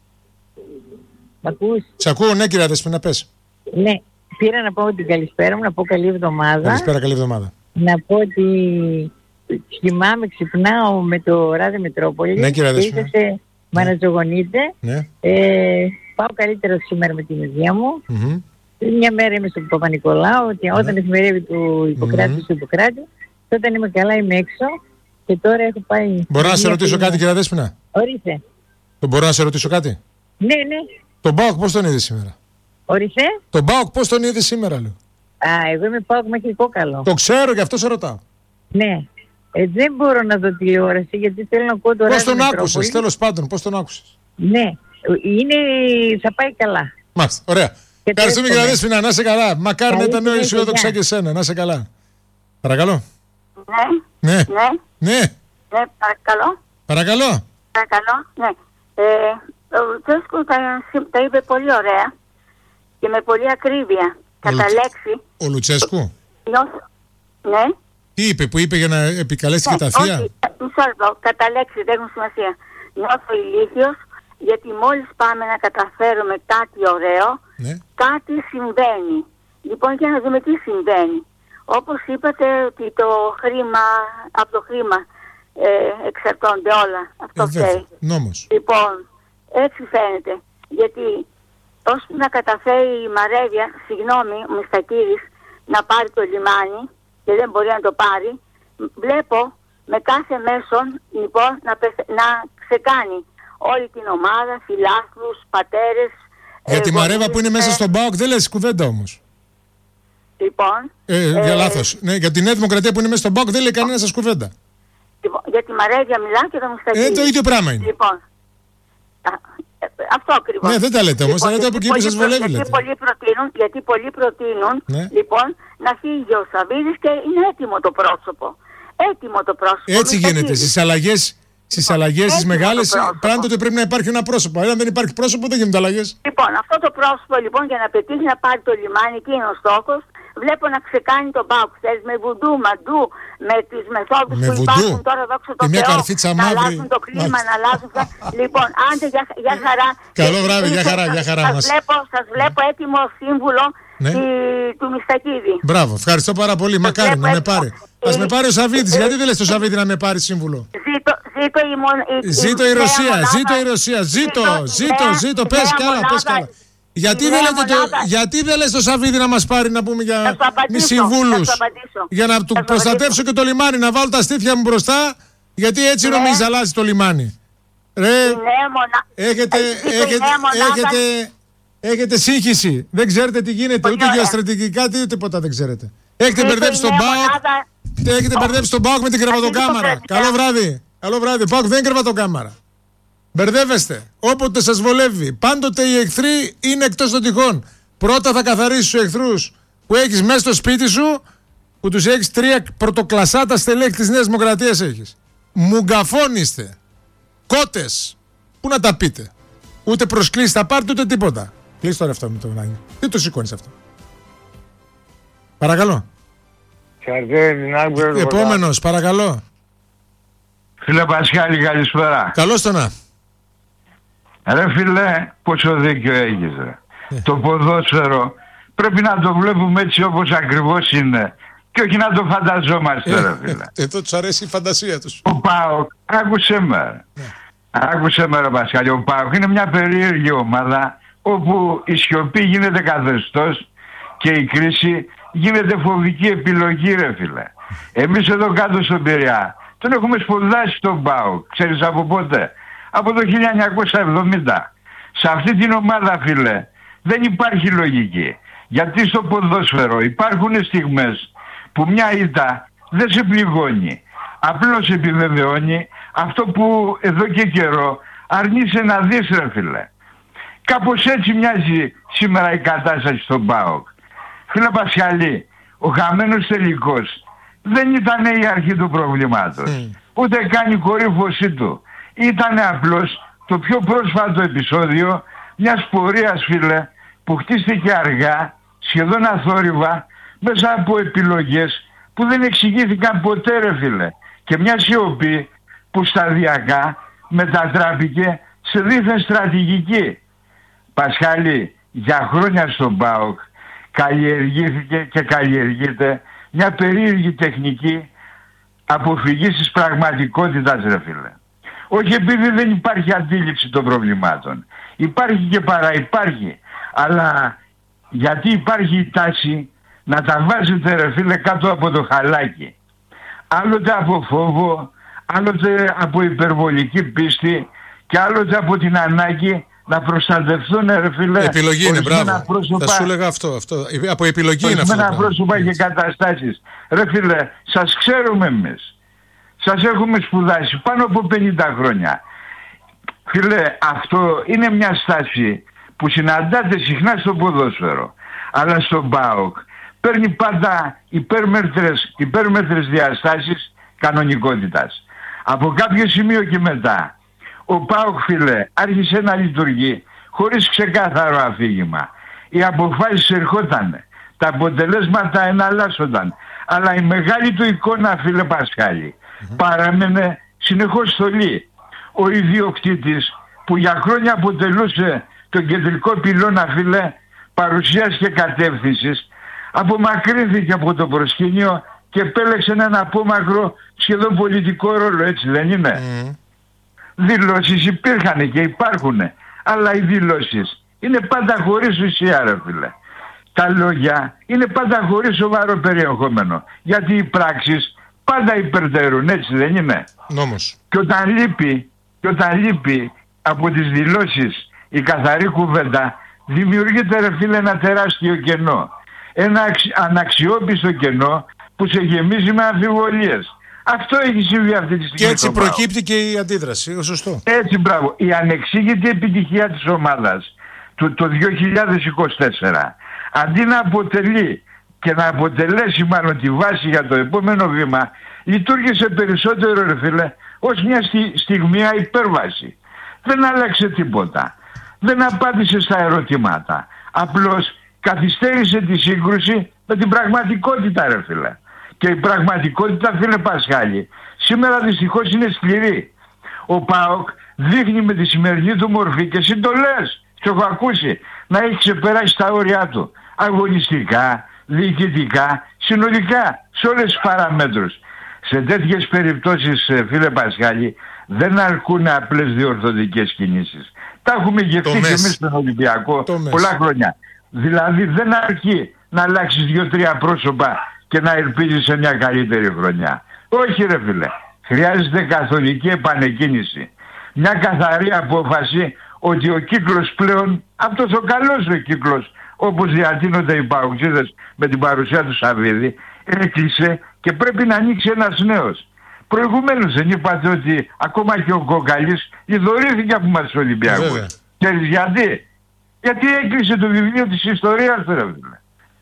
Μ' ακούς? Σ' ακούω, ναι, κυρία Δέσποινα, πες. Ναι. Πήρα να πω την καλησπέρα μου, να πω καλή εβδομάδα. Καλησπέρα, καλή εβδομάδα. Να πω ότι κοιμάμαι, ξυπνάω με το ράδιο Μετρόπολη. Ναι, κυρία Δέσποινα. Είσαστε, μ' αναζωογονείτε. Ναι. Πάω καλύτερα σήμερα με την υγεία μου. Μια μέρα είμαι στον Παπα-Νικολάου, ότι όταν εφημερεύει του Ιπποκράτη του Ιπποκράτη, όταν είμαι καλά είμαι έξω και τώρα έχω πάει... Μπορώ να σε ρωτήσω κάτι, κυρία Δέσποινα? Ορίστε. Μπορώ να σε ρωτήσω κάτι? Ναι. Τον ΠΑΟΚ πώς τον είδε σήμερα? Ορίστε. Τον ΠΑΟΚ πώς τον είδε σήμερα, λέω? Εγώ είμαι ΠΑΟΚ μέχρι κόκαλο. Το ξέρω, γι' αυτό σε ρωτάω. Ναι. Δεν μπορώ να δω τηλεόραση γιατί θέλω να ακούω το ράδιο. Πώς τον άκουσες, τέλος πάντων, πώς τον άκουσες? Ναι, θα πάει καλά. Μάλιστα, ωραία. Ευχαριστούμε, κυρία Δέσποινα, να είσαι καλά. Μακάρι να ήταν αισιόδοξα και εσένα, να είσαι καλά. Παρακαλώ. Ναι. Παρακαλώ. Ναι. Ο Λουτσέσκου τα είπε πολύ ωραία και με πολύ ακρίβεια. Κατά λέξη. Ο Λουτσέσκου. Ναι. Τι είπε, που είπε για να επικαλέσει και τα θεία? Όχι, κατά λέξη, δεν έχουν σημασία. Νιώθω ηλίθιος γιατί μόλις πάμε να καταφέρουμε κάτι ωραίο, κάτι συμβαίνει. Λοιπόν, για να δούμε τι συμβαίνει. Όπως είπατε ότι το χρήμα, από το χρήμα εξαρτώνται όλα. Αυτό φταίει. Νόμος. Λοιπόν, έτσι φαίνεται. Γιατί ώστε να καταφέρει η Μαρέβια, συγγνώμη, ο Μιστακίδης, να πάρει το λιμάνι και δεν μπορεί να το πάρει, βλέπω με κάθε μέσον λοιπόν να ξεκάνει όλη την ομάδα, φιλάθλους, πατέρες. Για τη Μαρέβα που είναι μέσα στον ΠΑΟΚ δεν λες κουβέντα όμως. Λοιπόν. Για λάθος. Ναι, για τη Νέα Δημοκρατία που είναι μέσα στον ΠΑΟΚ δεν λέει κανένα σας κουβέντα. Λοιπόν, για τη Μαρέβια μιλάω και το Μουστακίδη. Το ίδιο πράγμα είναι. Λοιπόν. Αυτό ακριβώς. Ναι, δεν τα λέτε όμως, τα λέτε από εκεί που σας βολεύει. Γιατί πολλοί προτείνουν λοιπόν να φύγει ο Σαββίδης και είναι έτοιμο το πρόσωπο. Έτσι γίνεται. Στις αλλαγές τις μεγάλες πράγματι πρέπει να υπάρχει ένα πρόσωπο. Αν δεν υπάρχει πρόσωπο δεν γίνονται αλλαγές. Λοιπόν, αυτό το πρόσωπο λοιπόν για να πετύχει να πάρει το λιμάνι και είναι ο στόχος. Βλέπω να ξεκάνει τον ΠΑΟΚ με βουντού, μαντού, με τις μεθόδους που υπάρχουν τώρα, δόξα τω Θεώ, να αλλάζουν το κλίμα, να αλλάζουν... Λοιπόν, άντε για χαρά. Καλό βράδυ, για χαρά μας. Σας βλέπω έτοιμο σύμβουλο του Μιστακίδη. Μπράβο, ευχαριστώ πάρα πολύ, μακάρι να με πάρει. Ας με πάρει ο Σαββίδης, γιατί δεν λες το Σαββίδη να με πάρει σύμβουλο? Ζήτω η Ρωσία, ζήτω, πες κι άλλα. Γιατί δεν λες το Σαββίδη να μας πάρει να πούμε για συμβούλους? Για να του προστατεύσω και το λιμάνι, να βάλω τα στήθια μου μπροστά, γιατί έτσι νομίζει αλλάζει το λιμάνι. Έχετε σύγχυση. Δεν ξέρετε τι γίνεται, ούτε γεωστρατηγικά τίποτα δεν ξέρετε. Έχετε μπερδέψει τον ΠΑΟΚ με την κρεβατοκάμαρα. Καλό βράδυ. ΠΑΟΚ δεν είναι κρεβατοκάμαρα. Μπερδεύεστε. Όποτε σας βολεύει. Πάντοτε οι εχθροί είναι εκτός των τυχών. Πρώτα θα καθαρίσεις τους εχθρούς που έχεις μέσα στο σπίτι σου, που τους έχεις 3 πρωτοκλασάτα στελέχη της Νέας Δημοκρατίας έχεις. Μουγκαφώνιστε. Κότες. Πού να τα πείτε? Ούτε προσκλήσεις θα πάρετε ούτε τίποτα. Κλείς τώρα αυτό με το γνάνι. Τι το σηκώνεις αυτό? Παρακαλώ. Επόμενος, παρακαλώ. Φίλε Πασχάλη, καλησπέρα. Καλώς το να. Ρε φίλε, πόσο δίκιο έχεις ρε. Το ποδόσφαιρο πρέπει να το βλέπουμε έτσι όπως ακριβώς είναι και όχι να το φανταζόμαστε ρε φίλε. Εδώ τους αρέσει η φαντασία τους. Ο ΠΑΟΚ, άκουσε με. Άκουσε με ρε Πασχάλη, ο ΠΑΟΚ είναι μια περίεργη ομάδα όπου η σιωπή γίνεται καθεστώς και η κρίση γίνεται φοβική επιλογή ρε φίλε. Εμείς εδώ κάτω στον Πειραιά τον έχουμε σπουδάσει τον ΠΑΟΚ. Ξέρεις από πότε? Από το 1970. Σε αυτή την ομάδα φίλε δεν υπάρχει λογική. Γιατί στο ποδόσφαιρο υπάρχουν στιγμές που μια ήττα δεν σε πληγώνει. Απλώς επιβεβαιώνει αυτό που εδώ και καιρό αρνείσαι να δεις ρε φίλε. Κάπως έτσι μοιάζει σήμερα η κατάσταση στον ΠΑΟΚ. Φίλε Πασχαλή, ο χαμένος τελικός δεν ήταν η αρχή του προβλήματος. Ούτε καν η κορύφωσή του. Ήταν απλώς το πιο πρόσφατο επεισόδιο μιας πορείας φίλε που χτίστηκε αργά, σχεδόν αθόρυβα, μέσα από επιλογές που δεν εξηγήθηκαν ποτέ ρε φίλε. Και μια σιωπή που σταδιακά μετατράπηκε σε δίθεν στρατηγική. Πασχάλη, για χρόνια στον ΠΑΟΚ καλλιεργήθηκε και καλλιεργείται μια περίεργη τεχνική αποφυγής της πραγματικότητας ρε φίλε. Όχι επειδή δεν υπάρχει αντίληψη των προβλημάτων. Υπάρχει και παραυπάρχει. Αλλά γιατί υπάρχει η τάση να τα βάζετε ρε φίλε κάτω από το χαλάκι. άλλοτε από φόβο, άλλοτε από υπερβολική πίστη και άλλοτε από την ανάγκη να προστατευτούν, ρε φίλε. Επιλογή είναι, μπράβο. Πρόσωπα, θα σου έλεγα αυτό. Από επιλογή είναι αυτό. Ορισμένα πρόσωπα και καταστάσεις. Ρε φίλε, σας ξέρουμε εμείς. Σας έχουμε σπουδάσει πάνω από 50 χρόνια. Φίλε, αυτό είναι μια στάση που συναντάτε συχνά στο ποδόσφαιρο. Αλλά στον ΠΑΟΚ παίρνει πάντα υπέρμετρες διαστάσεις κανονικότητας. Από κάποιο σημείο και μετά, ο ΠΑΟΚ, φίλε, άρχισε να λειτουργεί χωρίς ξεκάθαρο αφήγημα. Οι αποφάσεις ερχότανε, τα αποτελέσματα εναλλάσσονταν, αλλά η μεγάλη του εικόνα, φίλε Πασχάλη, παράμενε συνεχώς στολή. Ο ιδιοκτήτης που για χρόνια αποτελούσε τον κεντρικό πυλώνα, φίλε, παρουσίας και κατεύθυνσης, απομακρύνθηκε από το προσκήνιο και επέλεξε έναν απόμακρο σχεδόν πολιτικό ρόλο, έτσι δεν είναι? Δηλώσεις υπήρχαν και υπάρχουν, αλλά οι δηλώσεις είναι πάντα χωρίς ουσία, ρε φίλε. Τα λόγια είναι πάντα χωρίς σοβαρό περιεχόμενο, γιατί οι πράξεις πάντα υπερτερούν, έτσι δεν είναι? Νόμος. Και όταν λείπει από τις δηλώσεις η καθαρή κουβέντα, δημιουργείται, ρε φίλε, ένα τεράστιο κενό. Ένα αναξιόπιστο κενό που σε γεμίζει με αμφιβολίες. Αυτό έχει συμβεί αυτή τη στιγμή. Και έτσι προκύπτει και η αντίδραση, σωστό. Έτσι, μπράβο. Η ανεξήγητη επιτυχία της ομάδας το 2024, αντί να αποτελεί και να αποτελέσει μάλλον τη βάση για το επόμενο βήμα, λειτουργήσε περισσότερο, ρε φίλε, ως μια στιγμιαία υπέρβαση. Δεν άλλαξε τίποτα. Δεν απάντησε στα ερωτήματα. Απλώς καθυστέρησε τη σύγκρουση με την πραγματικότητα, ρε φίλε. Και η πραγματικότητα, φίλε Πασχάλη, σήμερα δυστυχώς είναι σκληρή. Ο ΠΑΟΚ δείχνει με τη σημερινή του μορφή και συντολές, το έχω ακούσει, να έχει ξεπεράσει τα όρια του. Αγωνιστικά, διοικητικά, συνολικά, σε όλες τις παραμέτρους. Σε τέτοιες περιπτώσεις, φίλε Πασχάλη, δεν αρκούν απλές διορθωτικές κινήσεις. Τα έχουμε γευτεί και εμείς στον Ολυμπιακό πολλά χρόνια. Δηλαδή δεν αρκεί να αλλάξεις 2-3 πρόσωπα και να ελπίζεις σε μια καλύτερη χρονιά. Όχι, ρε φίλε. Χρειάζεται καθολική επανεκκίνηση. Μια καθαρή απόφαση ότι ο κύκλος πλέον, αυτός ο καλός ο κύκλος, όπως διατείνονται οι παοξίδες με την παρουσία του Σαββίδη, έκλεισε και πρέπει να ανοίξει ένας νέος. Προηγουμένως δεν είπατε ότι ακόμα και ο Κοκαλής ιδωρήθηκε από μας Ολυμπιακούς? Ξέρεις γιατί? Γιατί έκλεισε το βιβλίο της ιστορίας του, ρε φίλε.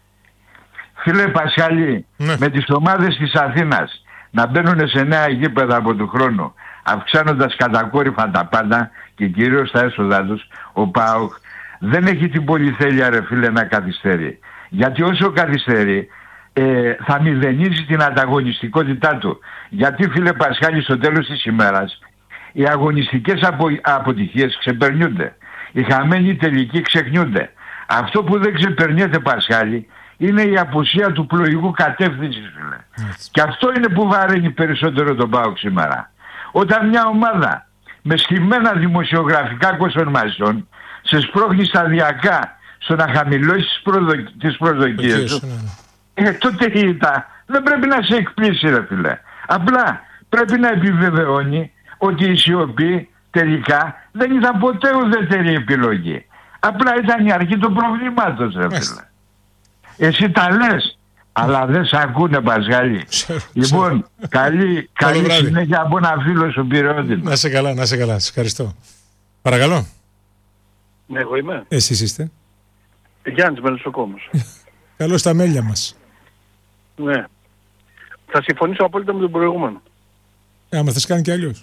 Φίλε Πασχαλή, με τις ομάδες της Αθήνας να μπαίνουν σε νέα γήπεδα από του χρόνου, αυξάνοντας κατακόρυφα τα πάντα και κυρίως τα έσοδα τους, ο ΠΑΟΚ δεν έχει την πολυτέλεια, ρε φίλε, να καθυστερεί. Γιατί όσο καθυστερεί, θα μηδενίζει την ανταγωνιστικότητά του. Γιατί, φίλε Πασχάλη, στο τέλος της ημέρας οι αγωνιστικές αποτυχίες ξεπερνιούνται. Οι χαμένοι τελικοί ξεχνιούνται. Αυτό που δεν ξεπερνιέται, Πασχάλη, είναι η απουσία του πλοηγού κατεύθυνσης, φίλε. Και αυτό είναι που βαραίνει περισσότερο τον ΠΑΟΚ σήμερα. Όταν μια ομάδα με στημένα δημοσιογραφικά κοσορμασιών σε σπρώχνει σταδιακά στο να χαμηλώσει τις προσδοκίες σου, τότε η ήττα δεν πρέπει να σε εκπλήσει, ρε φίλε. Απλά πρέπει να επιβεβαιώνει ότι η σιωπή τελικά δεν ήταν ποτέ ουδέτερη επιλογή. Απλά ήταν η αρχή του προβλήματος, ρε φίλε. Εσύ τα λες, αλλά δεν σ' ακούνε, Πασχάλη. Λοιπόν, καλή συνέχεια από ένα φίλο σου Πειραιώτη. Να σε καλά, να σε καλά. Σας ευχαριστώ. Παρακαλώ. Ναι, εγώ είμαι. Εσείς είστε? Γιάννης Μελισσοκόμος. Καλώς στα μέλια μας. Ναι. Θα συμφωνήσω απόλυτα με τον προηγούμενο. Άμα θες κάνει και αλλιώς.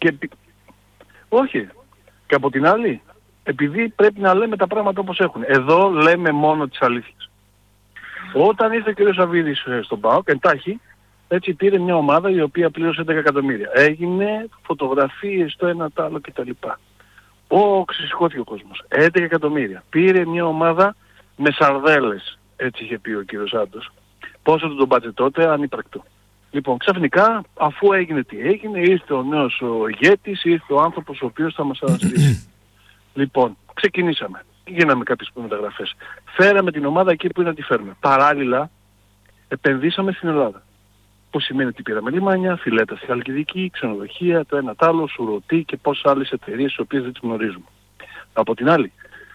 Όχι. Και από την άλλη, επειδή πρέπει να λέμε τα πράγματα όπως έχουν. Εδώ λέμε μόνο τις αλήθειες. Όταν ήρθε ο κ. Σαββίδης στον ΠΑΟΚ, εντάχει, έτσι πήρε μια ομάδα η οποία πλήρωσε 10 εκατομμύρια. Έγινε φωτογραφίες το ένα το άλλο κτλ. Ξεσηκώθηκε ο κόσμος. 11 εκατομμύρια. Πήρε μια ομάδα με σαρδέλες, έτσι είχε πει ο κ. Σάντος. Πόσο του τον πάτσε τότε, ανύπαρκτο. Λοιπόν, ξαφνικά, αφού έγινε τι έγινε, ήρθε ο νέος ο ηγέτης, ήρθε ο άνθρωπος ο οποίος θα μας αναστήσει. Λοιπόν, ξεκινήσαμε. Γίναμε κάποιες μεταγραφές. Φέραμε την ομάδα εκεί που είναι να τη φέρουμε. Παράλληλα, επενδύσαμε στην Ελλάδα. Που σημαίνει ότι πήραμε λιμάνια, φιλέτα στη Χαλκιδική, ξενοδοχεία, το ένα τ' άλλο, Σουρωτή και πόσες άλλες εταιρείες τις οποίες δεν τις γνωρίζουμε. Από την άλλη,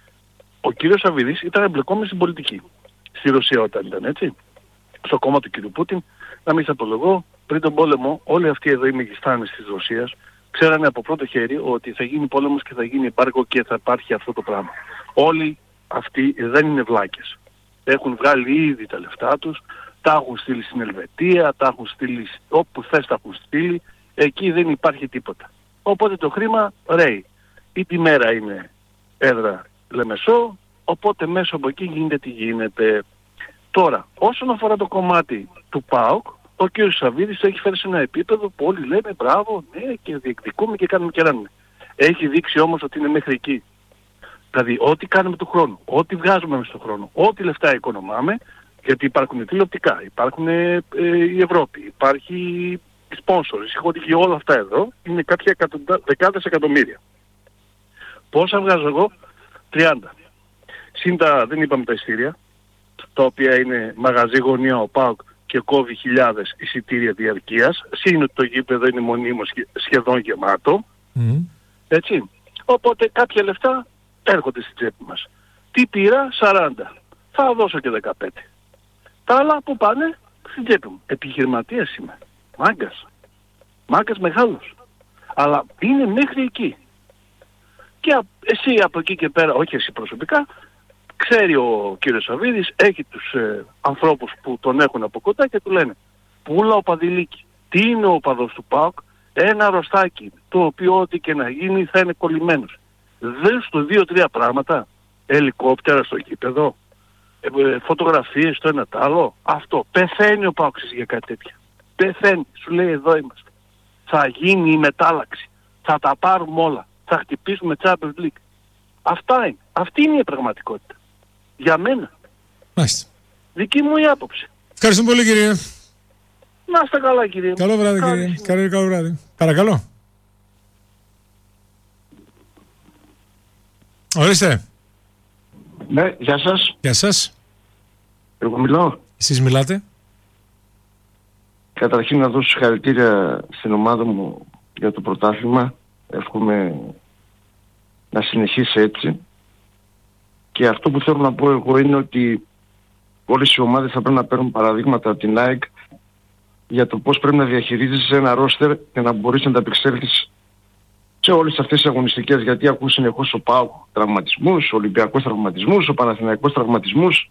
ο κύριος Σαββίδης ήταν εμπλεκόμενος στην πολιτική. Στη Ρωσία όταν ήταν, έτσι. Στο κόμμα του κύριου Πούτιν, να μην σας απολογώ, πριν τον πόλεμο, όλοι αυτοί εδώ οι μεγιστάνες της Ρωσίας ξέρανε από πρώτο χέρι ότι θα γίνει πόλεμος και θα γίνει εμπάργκο και θα υπάρχει αυτό το πράγμα. Όλοι αυτοί δεν είναι βλάκες. Έχουν βγάλει ήδη τα λεφτά τους, τα έχουν στείλει στην Ελβετία, τα έχουν στείλει όπου θες τα έχουν στείλει, εκεί δεν υπάρχει τίποτα. Οπότε το χρήμα ρέει. Η τη μέρα είναι έδρα Λεμεσό, οπότε μέσω από εκεί γίνεται τι γίνεται. Τώρα, όσον αφορά το κομμάτι του ΠΑΟΚ, ο κ. Σαββίδης το έχει φέρει σε ένα επίπεδο που όλοι λέμε μπράβο, ναι, και διεκδικούμε και κάνουμε και ράνουμε. Έχει δείξει όμως ότι είναι μέχρι εκεί. Δηλαδή, ό,τι κάνουμε του χρόνου, ό,τι βγάζουμε μες στον χρόνο, ό,τι λεφτά οικονομάμε, γιατί υπάρχουν τηλεοπτικά, υπάρχουν η Ευρώπη, υπάρχει οι sponsors, οι χοντικοί, όλα αυτά εδώ, είναι κάποια δεκάδες εκατομμύρια. Πόσα βγάζω εγώ? 30. Σύντα δεν είπαμε τα εισιτήρια, τα οποία είναι μαγαζί γωνία ο ΠΑΟΚ και κόβει χιλιάδες εισιτήρια διαρκείας, σύν ότι το γήπεδο είναι μονίμως σχεδόν γεμάτο, έτσι. Οπότε κάποια λεφτά έρχονται στην τσέπη μας. Τι πήρα? 40. Θα δώσω και 15. Τα άλλα που πάνε? Στην τσέπη μου. Επιχειρηματίας είμαι. Μάγκας. Μάγκας μεγάλος. Αλλά είναι μέχρι εκεί. Και εσύ από εκεί και πέρα, όχι εσύ προσωπικά, ξέρει ο κύριος Σαββίδης, έχει τους ανθρώπους που τον έχουν από κοντά και του λένε πούλα ο Παδηλίκη. Τι είναι ο παδός του ΠΑΟΚ? Ένα αρρωστάκι, το οποίο ό,τι και να γίνει θα είναι κολλημένος. Δες του 2-3 πράγματα, ελικόπτερα στο γήπεδο, φωτογραφίες το ένα τ' άλλο. Αυτό. Πεθαίνει ο ΠΑΟΚ για κάτι τέτοια. Πεθαίνει. Σου λέει εδώ είμαστε. Θα γίνει η μετάλλαξη. Θα τα πάρουμε όλα. Θα χτυπήσουμε Champions League. Αυτά είναι. Αυτή είναι η πραγματικότητα. Για μένα. Μάλιστα. Δική μου η άποψη. Ευχαριστούμε πολύ, κύριε. Να είστε καλά, κύριε. Καλό βράδυ, κύριε. Καλό βράδυ. Παρακαλώ. Ορίστε. Ναι, γεια σας. Γεια σας. Εγώ μιλάω. Εσείς μιλάτε. Καταρχήν να δώσω συγχαρητήρια στην ομάδα μου για το πρωτάθλημα. Εύχομαι να συνεχίσει έτσι. Και αυτό που θέλω να πω εγώ είναι ότι όλες οι ομάδες θα πρέπει να παίρνουν παραδείγματα από την ΑΕΚ για το πώς πρέπει να διαχειρίζεσαι ένα ρόστερ και να μπορείς να ανταπεξέλθεις σε όλες αυτές τις αγωνιστικές, γιατί ακούς συνεχώς ο ΠΑΟΚ τραυματισμούς, ο Ολυμπιακός τραυματισμούς, ο Παναθηναϊκός τραυματισμούς.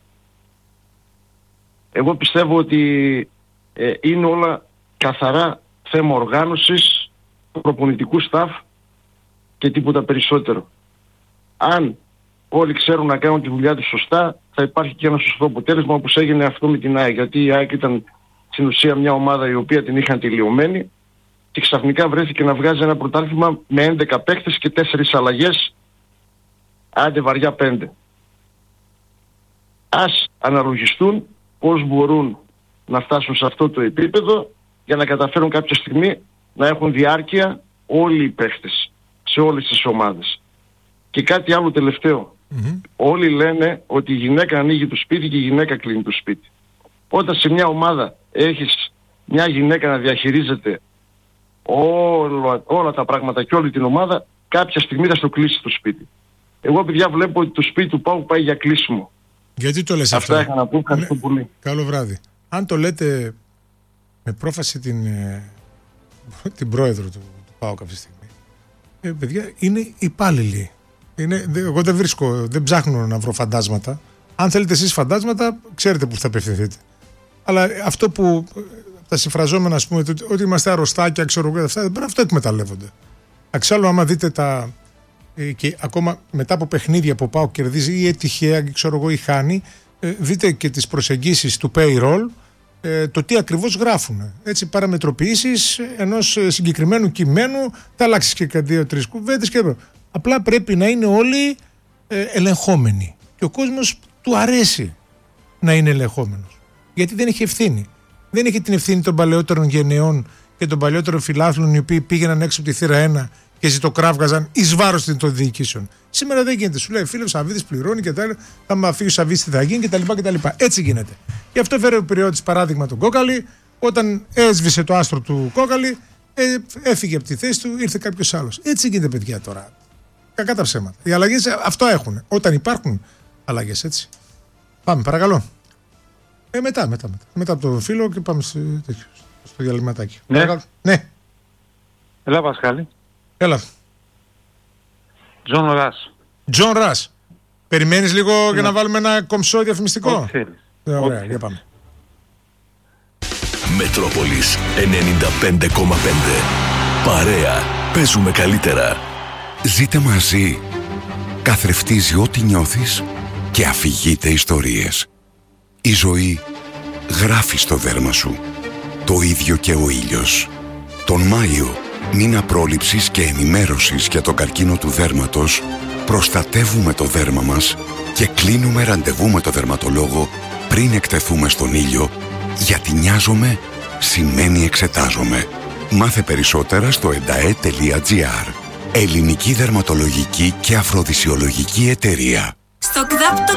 Εγώ πιστεύω ότι είναι όλα καθαρά θέμα οργάνωσης, προπονητικού staff και τίποτα περισσότερο. Αν όλοι ξέρουν να κάνουν τη δουλειά τους σωστά, θα υπάρχει και ένα σωστό αποτέλεσμα, όπως έγινε αυτό με την ΑΕΚ. Γιατί η ΑΕΚ ήταν στην ουσία μια ομάδα η οποία την είχαν τελειωμένη και ξαφνικά βρέθηκε να βγάζει ένα πρωτάθλημα με 11 παίκτες και 4 αλλαγές, άντε βαριά 5. Ας αναλογιστούν πώς μπορούν να φτάσουν σε αυτό το επίπεδο για να καταφέρουν κάποια στιγμή να έχουν διάρκεια όλοι οι παίκτες σε όλες τις ομάδες. Και κάτι άλλο τελευταίο. Όλοι λένε ότι η γυναίκα ανοίγει το σπίτι και η γυναίκα κλείνει το σπίτι. Όταν σε μια ομάδα έχεις μια γυναίκα να διαχειρίζεται όλα τα πράγματα και όλη την ομάδα, κάποια στιγμή θα στο κλείσει το σπίτι. Εγώ, παιδιά, βλέπω ότι το σπίτι του ΠΑΟΚ πάει για κλείσιμο. Γιατί το λες αυτό? Αυτά είχα να πω. Ευχαριστώ πολύ. Καλό βράδυ. Αν το λέτε με πρόφαση την πρόεδρο του ΠΑΟΚ αυτή τη στιγμή, παιδιά, είναι υπάλληλοι. Εγώ δεν ψάχνω να βρω φαντάσματα. Αν θέλετε εσείς φαντάσματα, ξέρετε που θα απευθυνθείτε. Αλλά αυτό που τα συμφραζόμενα, ας πούμε, ότι είμαστε αρρωστάκια, ξέρω εγώ, αυτό εκμεταλλεύονται. Αξιόλου, άμα δείτε και ακόμα μετά από παιχνίδια που πάω κερδίζει ή τυχαία, ξέρω εγώ, ή χάνει, δείτε και τις προσεγγίσεις του payroll, το τι ακριβώς γράφουν. Έτσι, παραμετροποιήσεις ενός συγκεκριμένου κειμένου, θα αλλάξεις και 2-3 κουβέντες και απλά πρέπει να είναι όλοι ελεγχόμενοι. Και ο κόσμος του αρέσει να είναι ελεγχόμενος. Γιατί δεν έχει ευθύνη. Δεν έχει την ευθύνη των παλαιότερων γενεών και των παλαιότερων φιλάθλων οι οποίοι πήγαιναν έξω από τη θύρα 1 και ζητοκράβγαζαν εις βάρος των διοικήσεων. Σήμερα δεν γίνεται. Σου λέει φίλος Σαββίδης πληρώνει και τα άλλα. Θα μου φύγει ο Σαββίδης τι θα γίνει κτλ. Έτσι γίνεται. Γι' αυτό φέρε ο Πειραιώτης παράδειγμα τον Κόκαλη, Όταν έσβησε το άστρο του Κόκαλη, έφυγε από τη θέση του, ήρθε κάποιος άλλος. Έτσι γίνεται, παιδιά, τώρα. Κακά τα ψέματα. Οι αλλαγές αυτό έχουν. Όταν υπάρχουν αλλαγές, έτσι. Πάμε, παρακαλώ. Μετά από το φίλο και πάμε στο διαλυματάκι. Ναι. Ναι. Έλα, Πασχάλη. Έλα. Τζον Ρας. Περιμένεις λίγο για να βάλουμε ένα κομψό διαφημιστικό. Ό,τι θέλεις. Ωραία, για πάμε. Μετρόπολης 95,5. Παρέα. Παίζουμε καλύτερα. Ζείτε μαζί. Καθρεφτίζει ό,τι νιώθεις και αφηγείται ιστορίες. Η ζωή γράφει στο δέρμα σου. Το ίδιο και ο ήλιος. Τον Μάιο, μήνα πρόληψης και ενημέρωσης για τον καρκίνο του δέρματος, προστατεύουμε το δέρμα μας και κλείνουμε ραντεβού με το δερματολόγο πριν εκτεθούμε στον ήλιο, γιατί νοιάζομαι σημαίνει εξετάζομαι. Μάθε περισσότερα στο endae.gr. Ελληνική δερματολογική και αφροδισιολογική εταιρεία. Στο ΚΔΑΠ